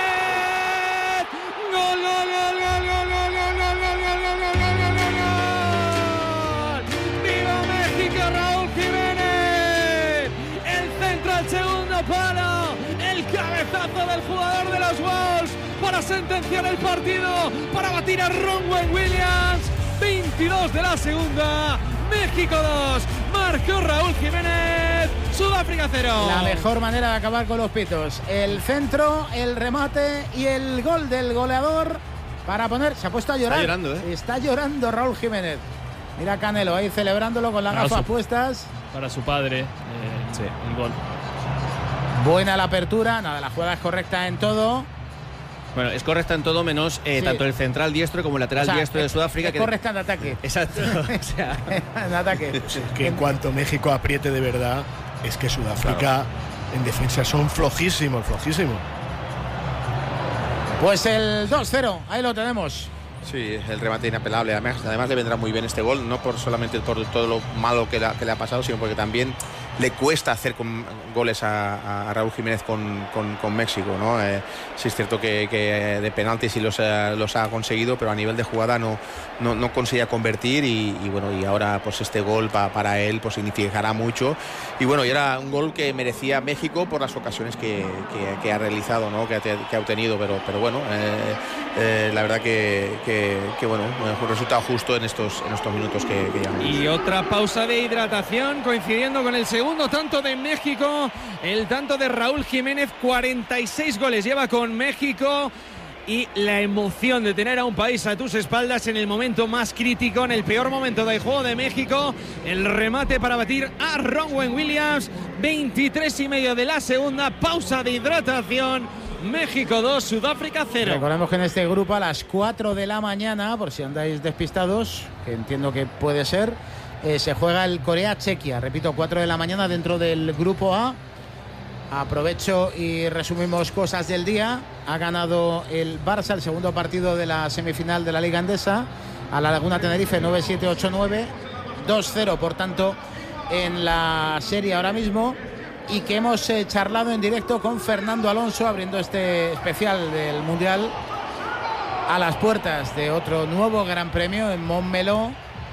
gol, gol, gol, gol, gol, gol, gol, gol, gol, gol, gol, gol, ¡viva México, Raúl Jiménez! El centro al segundo palo, el cabezazo del jugador de los Wolves para sentenciar el partido, para batir a Ronwen Williams. 22 de la segunda, México 2, marcó Raúl Jiménez, Sudáfrica 0. La mejor manera de acabar con los pitos, el centro, el remate y el gol del goleador para poner, se ha puesto a llorar. Está llorando, Está llorando Raúl Jiménez. Mira Canelo ahí celebrándolo con las gafas puestas. Para su padre, el gol. Buena la apertura, nada, la jugada es correcta en todo. Bueno, es correcta en todo menos tanto el central diestro como el lateral diestro de Sudáfrica. Es correcta en ataque. Exacto. En ataque. Pues es que en cuanto México apriete de verdad, es que Sudáfrica en defensa son flojísimos. Pues el 2-0, ahí lo tenemos. Sí, el remate inapelable. Además le vendrá muy bien este gol, no por solamente por todo lo malo que le ha pasado, sino porque también le cuesta hacer goles a Raúl Jiménez con México, ¿no? Sí es cierto que de penaltis sí los ha conseguido, pero a nivel de jugada no conseguía convertir y bueno, y ahora pues este gol para él pues significará mucho. Y bueno, y era un gol que merecía México por las ocasiones que ha realizado, ¿no? que ha obtenido, pero bueno, la verdad que bueno, un resultado justo en estos minutos que llevamos. Y otra pausa de hidratación coincidiendo con el segundo tanto de México, el tanto de Raúl Jiménez. 46 goles lleva con México, y la emoción de tener a un país a tus espaldas en el momento más crítico, en el peor momento del juego de México. El remate para batir a Ronwen Williams. 23:30 de la segunda, pausa de hidratación. México 2, Sudáfrica 0. Recordemos que en este grupo a las 4 de la mañana, por si andáis despistados, que entiendo que puede ser, se juega el Corea-Chequia. Repito, 4 de la mañana dentro del grupo A. Aprovecho y resumimos cosas del día. Ha ganado el Barça el segundo partido de la semifinal de la Liga Endesa a la Laguna Tenerife 9-7, 8-9. 2-0, por tanto, en la serie ahora mismo. Y que hemos charlado en directo con Fernando Alonso, abriendo este especial del Mundial a las puertas de otro nuevo Gran Premio en Montmeló.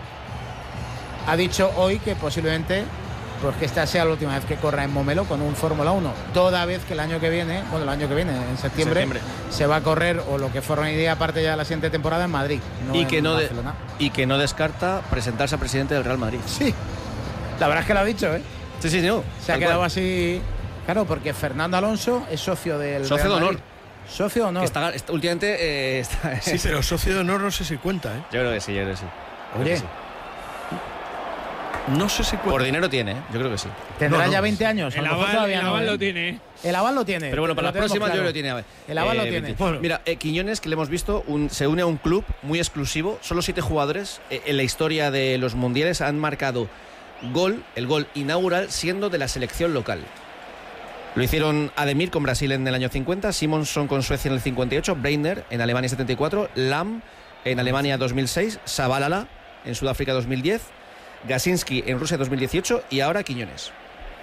Ha dicho hoy que posiblemente pues que esta sea la última vez que corra en Montmeló con un Fórmula 1, toda vez que el año que viene, en septiembre, se va a correr, o lo que forma idea aparte ya de la siguiente temporada, en Madrid, no y, que en no Barcelona. Y que no descarta presentarse a presidente del Real Madrid. Sí, la verdad es que lo ha dicho, Sí, no. Se ha quedado así, claro, porque Fernando Alonso es socio del socio Real de honor. Madrid. Socio de honor. Está últimamente Sí, pero socio de honor no sé si cuenta, Yo creo que sí, Oye, No sé si por dinero tiene, yo creo que sí. ¿Tendrá ya 20 años? El aval lo tiene. El aval lo tiene. Pero bueno, para las próximas yo creo que tiene. El aval lo tiene. Bueno, mira, Quiñones, que le hemos visto, se une a un club muy exclusivo. Solo 7 jugadores en la historia de los mundiales han marcado el gol inaugural siendo de la selección local. Lo hicieron Ademir con Brasil en el año 50, Simonson con Suecia en el 58, Breitner en Alemania 74, Lam en Alemania 2006, Zabalala en Sudáfrica 2010, Gasinski en Rusia 2018 y ahora Quiñones.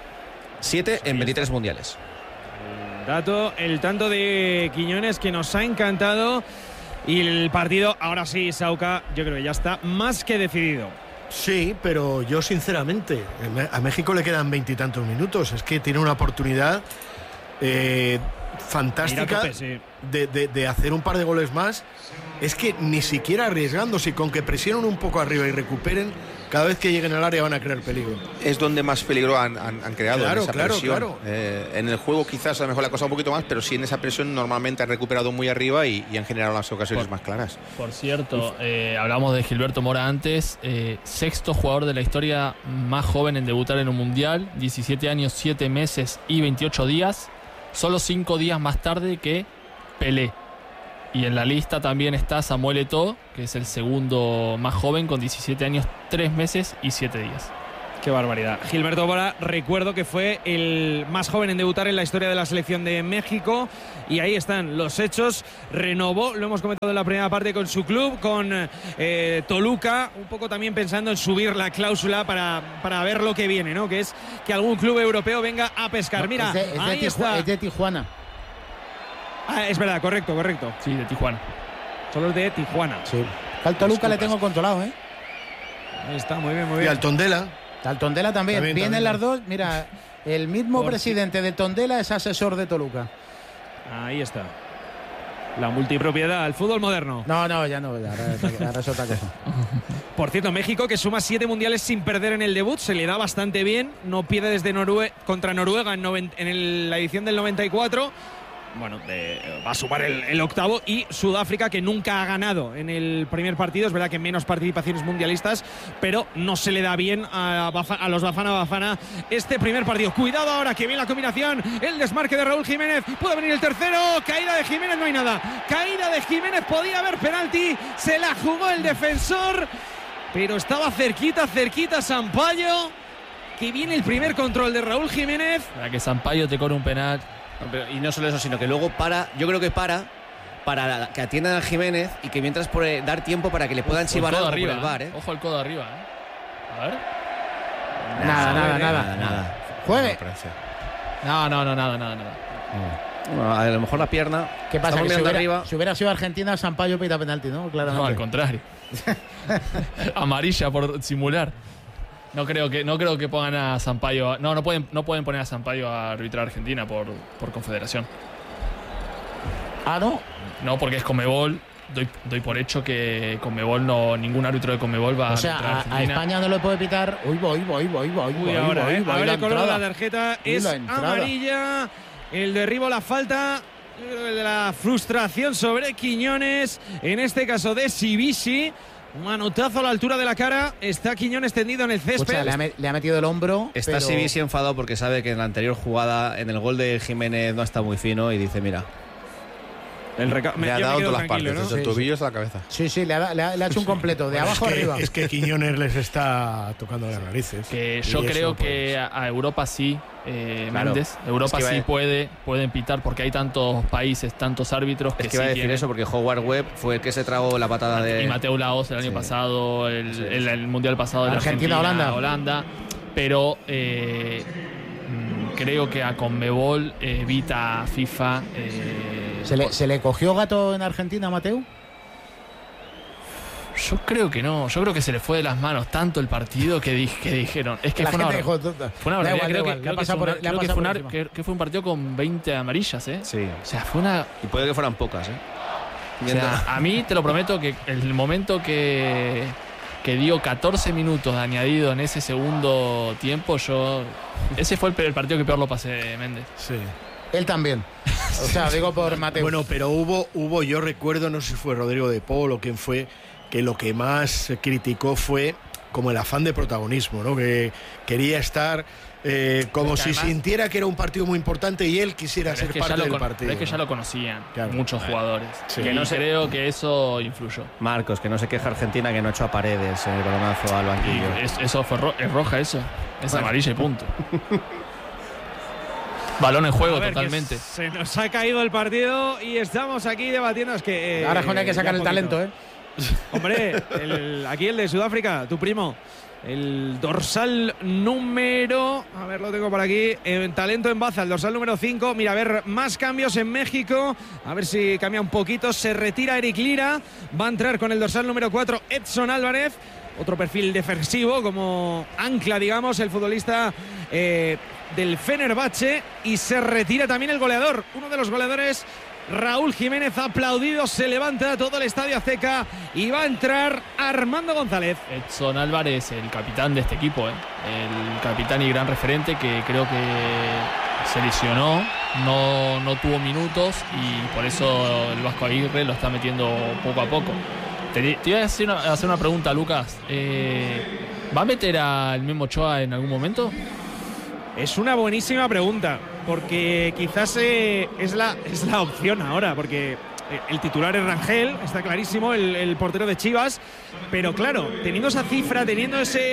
7 en 23 mundiales. El tanto de Quiñones que nos ha encantado. Y el partido, ahora sí, Sauca, yo creo que ya está más que decidido. Sí, pero yo sinceramente, a México le quedan 20 y tantos minutos. Es que tiene una oportunidad fantástica de hacer un par de goles más. Es que ni siquiera arriesgándose, con que presionen un poco arriba y recuperen, cada vez que lleguen al área van a crear peligro. Es donde más peligro han creado, claro, en esa presión. Claro. En el juego quizás a lo mejor la cosa un poquito más, pero sí en esa presión normalmente han recuperado muy arriba y han generado las ocasiones más claras. Por cierto, hablamos de Gilberto Mora antes, 6º jugador de la historia más joven en debutar en un mundial, 17 años, 7 meses y 28 días, solo 5 días más tarde que Pelé. Y en la lista también está Samuel Eto'o, que es el segundo más joven, con 17 años, 3 meses y 7 días. Qué barbaridad. Gilberto Mora, recuerdo que fue el más joven en debutar en la historia de la selección de México. Y ahí están los hechos. Renovó, lo hemos comentado en la primera parte, con su club, con Toluca. Un poco también pensando en subir la cláusula para ver lo que viene, ¿no? Que es que algún club europeo venga a pescar. Mira, ahí está. Es de Tijuana. Ah, es verdad, correcto. Sí, de Tijuana. Solo es de Tijuana. Sí. Al Toluca le tengo controlado, ¿eh? Ahí está, muy bien. Y al Tondela. Al Tondela también. Vienen las dos. Mira, el mismo presidente de Tondela es asesor de Toluca. Ahí está. La multipropiedad, el fútbol moderno. No, ya no. Ahora es otra cosa. Por cierto, México, que suma 7 mundiales sin perder en el debut, se le da bastante bien. No pierde desde contra Noruega en la edición del 94. Bueno, va a sumar el octavo. Y Sudáfrica, que nunca ha ganado en el primer partido. Es verdad que menos participaciones mundialistas, pero no se le da bien a los Bafana este primer partido. Cuidado ahora, que viene la combinación, el desmarque de Raúl Jiménez. Puede venir el tercero. Caída de Jiménez, no hay nada. Caída de Jiménez, podía haber penalti. Se la jugó el defensor, pero estaba cerquita Sampaio. Que viene el primer control de Raúl Jiménez. Para que Sampaio te corre un penal. Y no solo eso, sino que luego yo creo que para que atiendan a Jiménez y que mientras dar tiempo para que le puedan chivar algo arriba, por el VAR, Ojo el codo arriba, A ver. Nada. Juegue. No, nada. Bueno, a lo mejor la pierna. ¿Qué pasa? Que si hubiera sido Argentina, Sampaio pita penalti, ¿no? Claramente. No, al contrario. Amarilla por simular. No creo que pongan a Sampaio. No pueden poner a Sampaio a arbitrar a Argentina por confederación. Ah, ¿no? No, porque es Conmebol. Doy por hecho que Conmebol ningún árbitro de Conmebol va a arbitrar a Argentina. A España no le puede pitar. Uy, ahora el color de la tarjeta es amarilla. El derribo, la falta. La frustración sobre Quiñones. En este caso de Sibisi. Manotazo a la altura de la cara. Está Quiñones tendido en el césped. O sea, le ha metido el hombro. Está Sibisi enfadado porque sabe que en la anterior jugada, en el gol de Jiménez, no está muy fino y dice, mira. Le ha dado todas las partes, ¿no? Desde el tobillo hasta la cabeza. Sí, le ha hecho un completo, de abajo arriba. Es que Quiñones les está tocando las narices. Que yo creo que a Europa sí, Méndez. Europa sí pueden pitar porque hay tantos países, tantos árbitros que iba a decir eso porque Howard Webb fue el que se tragó la patada de... Y Mateu Laoz el año pasado, el Mundial pasado de Argentina-Holanda. Pero creo que a Conmebol evita FIFA... ¿Se le cogió gato en Argentina a Mateu? Yo creo que no. Yo creo que se le fue de las manos tanto el partido que dijeron. Es que fue una barbaridad. Creo que fue un partido con 20 amarillas, ¿eh? Sí. O sea, fue una... Y puede que fueran pocas, ¿eh? O sea, a mí te lo prometo que el momento que dio 14 minutos de añadido en ese segundo tiempo, ese fue el partido que peor lo pasé, Méndez. Sí. Él también. O sea, digo por Mateu. Bueno, pero hubo, yo recuerdo, no sé si fue Rodrigo de Paul o quién fue, que lo que más criticó fue como el afán de protagonismo, ¿no? Que quería estar como si además, sintiera que era un partido muy importante y él quisiera ser parte del partido. Pero es que ya lo conocían muchos jugadores. Sí. Que no creo que eso influyó. Marcos, que no se queja Argentina que no echó a Paredes el balonazo al banquillo. Eso fue es roja eso. Es amarilla y punto. Balón en juego totalmente. Se nos ha caído el partido y estamos aquí debatiendo. Es que ahora hay que sacar el talento, ¿eh? Hombre, aquí el de Sudáfrica, tu primo. El dorsal número... A ver, lo tengo por aquí. Talento en baza, el dorsal número 5. Mira, a ver, más cambios en México. A ver si cambia un poquito. Se retira Eric Lira. Va a entrar con el dorsal número 4 Edson Álvarez. Otro perfil defensivo como ancla, digamos, el futbolista del Fenerbahce. Y se retira también el goleador. Uno de los goleadores... Raúl Jiménez, aplaudido, se levanta todo el Estadio Azteca y va a entrar Armando González. Edson Álvarez, el capitán de este equipo, el capitán y gran referente, que creo que se lesionó, no tuvo minutos y por eso el Vasco Aguirre lo está metiendo poco a poco. Te iba a hacer una pregunta, Lucas. ¿Va a meter al Memo Ochoa en algún momento? Es una buenísima pregunta, porque quizás es la opción ahora, porque el titular es Rangel, está clarísimo, el portero de Chivas, pero claro, teniendo esa cifra, teniendo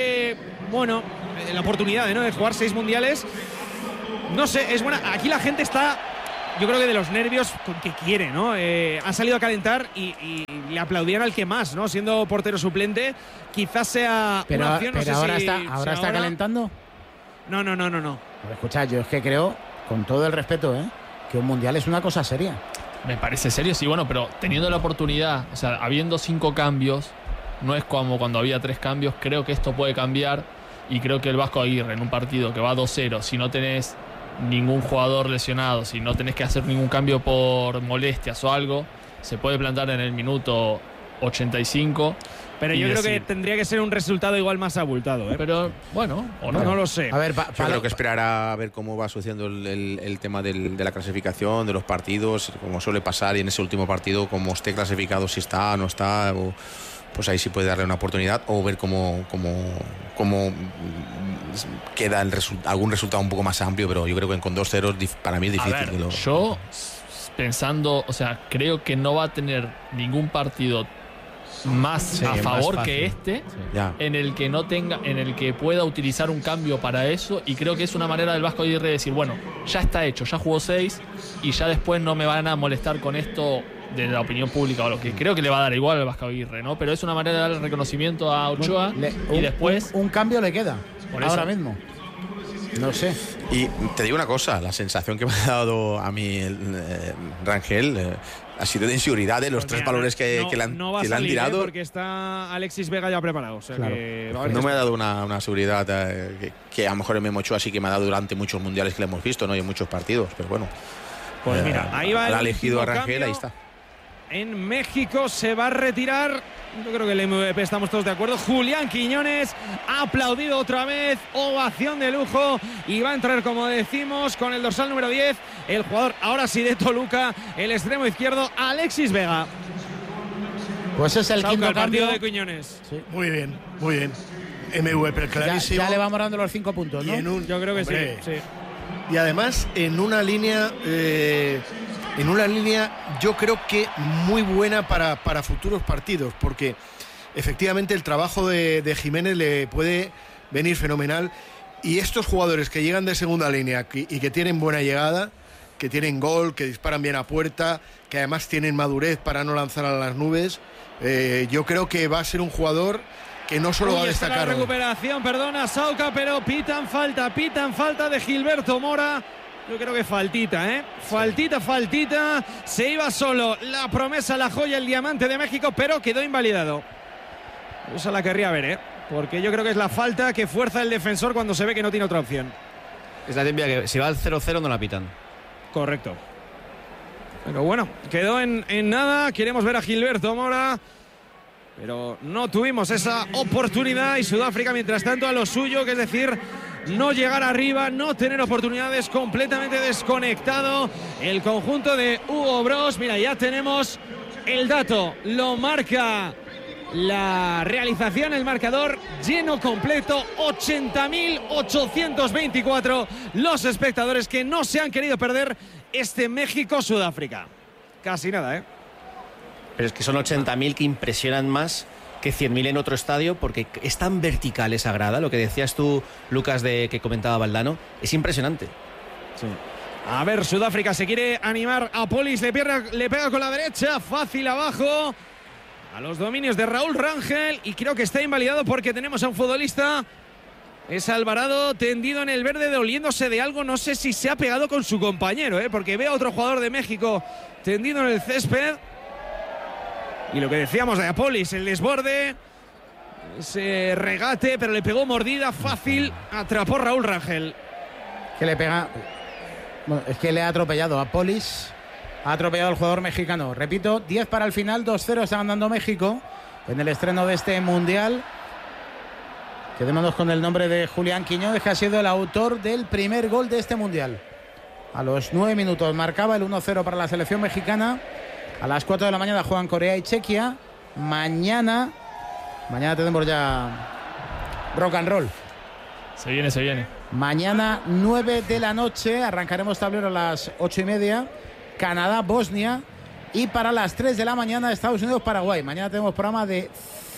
la oportunidad de jugar 6 mundiales, no sé, es buena. Aquí la gente está, yo creo que de los nervios con que quiere, ¿no? Ha salido a calentar y le aplaudían al que más, ¿no? Siendo portero suplente, quizás sea una opción. No sé ahora está calentando. No. Pero escucha, yo es que creo, con todo el respeto, que un mundial es una cosa seria. Me parece serio, sí, bueno, pero teniendo la oportunidad, o sea, habiendo 5 cambios, no es como cuando había 3 cambios, creo que esto puede cambiar y creo que el Vasco Aguirre en un partido que va 2-0, si no tenés ningún jugador lesionado, si no tenés que hacer ningún cambio por molestias o algo, se puede plantar en el minuto 85. Pero yo creo que tendría que ser un resultado igual más abultado, ¿eh? Pero bueno, o no lo sé. A ver, yo creo que esperará a ver cómo va sucediendo el tema de la clasificación, de los partidos, como suele pasar, y en ese último partido, como esté clasificado, si está o no está, pues ahí sí puede darle una oportunidad, o ver cómo queda algún resultado un poco más amplio, pero yo creo que con 2-0 para mí es difícil. Yo, pensando, o sea, creo que no va a tener ningún partido más a favor que en el que no tenga, en el que pueda utilizar un cambio para eso, y creo que es una manera del Vasco Aguirre de decir, bueno, ya está hecho, ya jugó 6 y ya después no me van a molestar con esto de la opinión pública, o lo que creo que le va a dar igual al Vasco Aguirre, ¿no? Pero es una manera de dar el reconocimiento a Ochoa y después un cambio le queda ahora mismo. No sé. Y te digo una cosa, la sensación que me ha dado a mí Rangel ha sido de inseguridad de los 3 valores que le han tirado. Porque está Alexis Vega ya preparado. O sea que no me ha dado una seguridad que a lo mejor el Memo Ochoa sí que me ha dado durante muchos mundiales que le hemos visto, ¿no? Y en muchos partidos, pero bueno. Pues mira, ahí va ha elegido a Rangel, ahí está. En México se va a retirar, yo creo que el MVP estamos todos de acuerdo, Julián Quiñones, aplaudido otra vez, ovación de lujo, y va a entrar, como decimos, con el dorsal número 10, el jugador ahora sí de Toluca, el extremo izquierdo, Alexis Vega. Pues es el quinto partido de Quiñones. Sí. Muy bien. MVP clarísimo. Ya le vamos dando los 5 puntos, ¿no? Yo creo que sí. Y además en una línea yo creo que muy buena para futuros partidos, porque efectivamente el trabajo de Jiménez le puede venir fenomenal, y estos jugadores que llegan de segunda línea y que tienen buena llegada, que tienen gol, que disparan bien a puerta, que además tienen madurez para no lanzar a las nubes, yo creo que va a ser un jugador que no solo va a destacar. La recuperación, perdona Sauca, pero pitan falta de Gilberto Mora. Yo creo que faltita, Faltita. Se iba solo la promesa, la joya, el diamante de México, pero quedó invalidado. Esa la querría ver, porque yo creo que es la falta que fuerza el defensor cuando se ve que no tiene otra opción. Es la típica que si va al 0-0 no la pitan. Correcto. Pero bueno, quedó en nada. Queremos ver a Gilberto Mora, pero no tuvimos esa oportunidad, y Sudáfrica mientras tanto a lo suyo, que es decir, no llegar arriba, no tener oportunidades, completamente desconectado el conjunto de Hugo Broos. Mira, ya tenemos el dato, lo marca la realización, el marcador lleno completo, 80.824 los espectadores que no se han querido perder este México-Sudáfrica. Casi nada, ¿eh? Pero es que son 80.000 que impresionan más que 100.000 en otro estadio, porque es tan vertical esa grada, lo que decías tú, Lucas, de que comentaba Valdano, es impresionante. Sí. A ver, Sudáfrica se quiere animar a Polis, le pega con la derecha, fácil abajo, a los dominios de Raúl Rangel, y creo que está invalidado porque tenemos a un futbolista, es Alvarado, tendido en el verde, doliéndose de algo, no sé si se ha pegado con su compañero, porque veo a otro jugador de México tendido en el césped. Y lo que decíamos de Apolis, el desborde, ese regate, pero le pegó mordida fácil, atrapó Raúl Rangel. Que le pega... Bueno, es que le ha atropellado a Polis, ha atropellado al jugador mexicano. Repito, 10 para el final, 2-0 está ganando México en el estreno de este Mundial. Quedémonos con el nombre de Julián Quiñones, que ha sido el autor del primer gol de este Mundial. A los 9 minutos marcaba el 1-0 para la selección mexicana. A las 4 de la mañana juegan Corea y Chequia. Mañana tenemos ya rock and roll. Se viene. Mañana 9 de la noche arrancaremos tablero a las 8:30. Canadá, Bosnia. Y para las 3 de la mañana Estados Unidos, Paraguay. Mañana tenemos programa de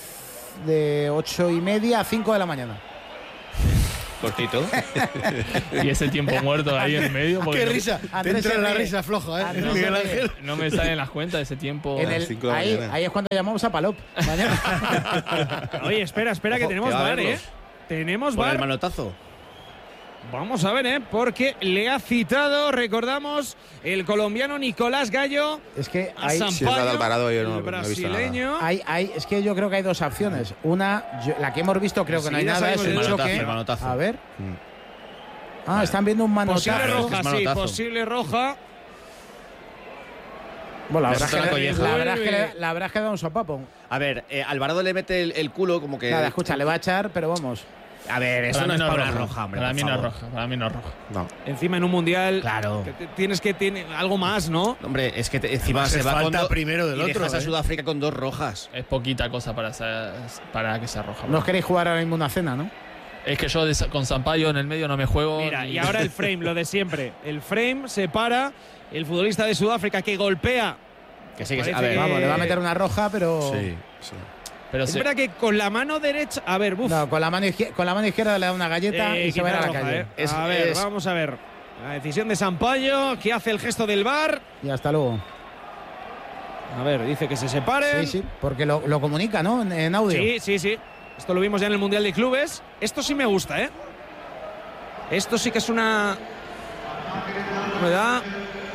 8:30 a 5 de la mañana. Cortito. Y ese tiempo muerto ahí en medio. Qué risa. Te entra la risa floja, ¿eh? Miguel Ángel. No me salen las cuentas de ese tiempo. Ahí es cuando llamamos a Palop. Oye, espera, que tenemos VAR, ¿eh? Tenemos VAR. El manotazo. Vamos a ver, porque le ha citado, recordamos, el colombiano Nicolás Gallo. Es que a Sampaio, el brasileño. Es que yo creo que hay dos opciones. Una, la que hemos visto, creo que no hay nada, es el choque. A ver. Están viendo un manotazo. Posible roja, sí, posible roja. Bueno, la verdad es que da un sopapo. A ver, Alvarado le mete el culo como que... Nada, escucha, le va a echar, pero vamos. A ver, eso no es para una roja, hombre. Para mí no es roja. No. Encima en un mundial. Claro. Tienes que tener algo más, ¿no? Hombre, es que encima se va falta con primero del y otro. Dejas a Sudáfrica con 2 rojas. Es poquita cosa para que sea roja. No os queréis jugar ahora mismo una cena, ¿no? Es que yo con Sampaio en el medio no me juego. Mira, y ahora el frame, lo de siempre. El frame separa el futbolista de Sudáfrica que golpea. Que sí, a ver, vamos, le va a meter una roja, pero. Sí. Pero es verdad que con la mano derecha. A ver, No, con la mano izquierda le da una galleta y se va a ir a la calle. Vamos a ver. La decisión de Sampaio, que hace el gesto del VAR. Y hasta luego. A ver, dice que se separen. Sí, porque lo comunica, ¿no? En audio. Sí. Esto lo vimos ya en el Mundial de Clubes. Esto sí me gusta, ¿eh? Esto sí que es una novedad.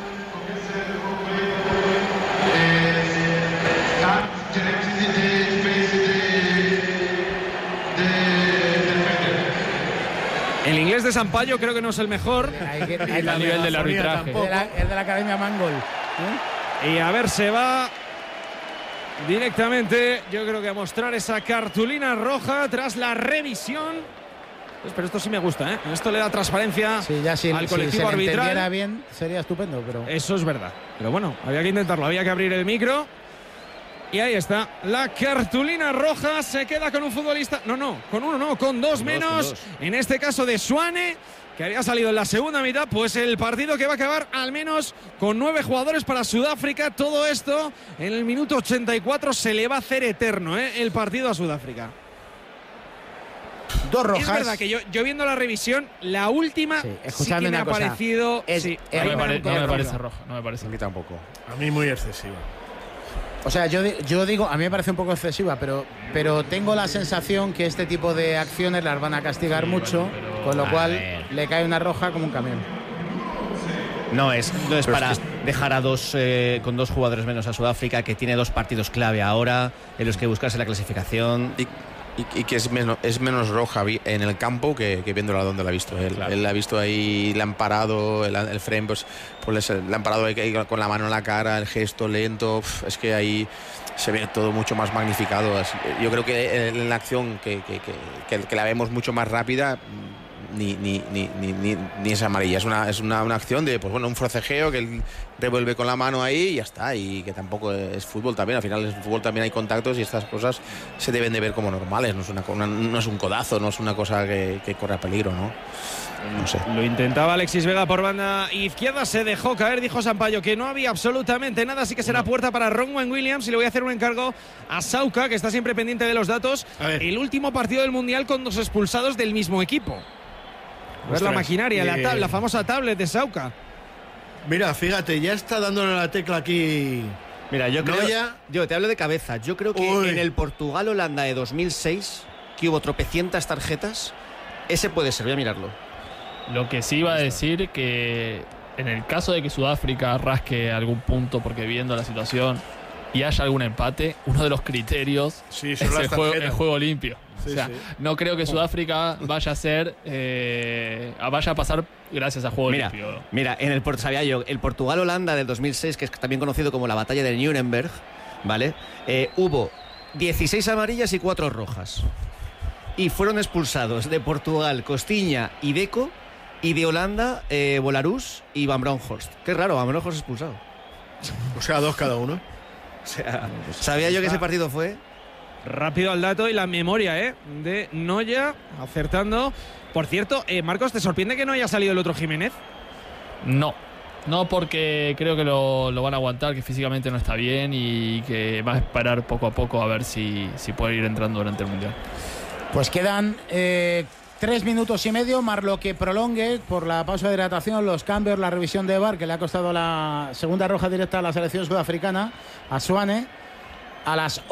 El inglés de Sampaio creo que no es el mejor. A nivel del arbitraje. El de la Academia Mangol. Y a ver, se va directamente, yo creo que a mostrar esa cartulina roja tras la revisión. Pero esto sí me gusta, ¿eh? Esto le da transparencia al colectivo arbitral. Si se entendiera bien, sería estupendo, pero... Eso es verdad. Pero bueno, había que intentarlo, había que abrir el micro. Y ahí está, la cartulina roja, se queda con un futbolista, con 2 menos, en este caso de Suane, que había salido en la segunda mitad, pues el partido que va a acabar al menos con 9 jugadores para Sudáfrica. Todo esto en el minuto 84 se le va a hacer eterno, el partido a Sudáfrica. 2 rojas. Es verdad que yo viendo la revisión, la última sí que me ha parecido... No me parece roja, no me parece. A mí tampoco. A mí muy excesiva. O sea, yo digo, a mí me parece un poco excesiva, pero tengo la sensación que este tipo de acciones las van a castigar mucho, con lo cual le cae una roja como un camión. No es para dejar con 2 jugadores menos a Sudáfrica, que tiene 2 partidos clave ahora en los que buscarse la clasificación. Y que es menos roja en el campo que viéndola donde la ha visto él. Claro. Él la ha visto ahí, le han parado, el frame, pues le han parado ahí con la mano en la cara, el gesto lento. Es que ahí se ve todo mucho más magnificado. Yo creo que en la acción que la vemos mucho más rápida, ni es amarilla. Es una acción de, pues bueno, un forcejeo que él revuelve con la mano ahí y ya está. Y que tampoco es fútbol también. Al final, en el fútbol también hay contactos y estas cosas se deben de ver como normales. No es un codazo, no es una cosa que corre a peligro, ¿no? No sé. Lo intentaba Alexis Vega por banda izquierda, se dejó caer, dijo Sampaio que no había absolutamente nada, así que será puerta para Ronwen Williams. Y le voy a hacer un encargo a Sauca, que está siempre pendiente de los datos. El último partido del Mundial con 2 expulsados del mismo equipo. Ver la maquinaria, la famosa tablet de Sauca. Mira, fíjate, ya está dándole la tecla aquí. Mira, yo te hablo de cabeza. Yo creo que en el Portugal-Holanda de 2006, que hubo tropecientas tarjetas, ese puede ser, voy a mirarlo. Lo que sí iba a decir que en el caso de que Sudáfrica rasque algún punto, porque viendo la situación y haya algún empate, uno de los criterios es el juego limpio. Sí, o sea, no creo que Sudáfrica vaya a pasar gracias a juego limpio. Mira, sabía yo, el Portugal-Holanda del 2006, que es también conocido como la batalla de Nuremberg, ¿vale? Hubo 16 amarillas y 4 rojas. Y fueron expulsados de Portugal Costiña y Deco, y de Holanda Bolarus y Van Bronckhorst. Qué raro, Van Bronckhorst expulsado. O sea, 2 cada uno. O sea, sabía yo que ese partido fue. Rápido al dato y la memoria de Noya, acertando. Por cierto, Marcos, ¿te sorprende que no haya salido el otro Jiménez? No, porque creo que lo van a aguantar, que físicamente no está bien y que va a esperar poco a poco a ver si puede ir entrando durante el Mundial. Pues quedan 3 minutos y medio, más lo que prolongue por la pausa de hidratación, los cambios, la revisión de VAR, que le ha costado la segunda roja directa a la selección sudafricana, a Suane. A las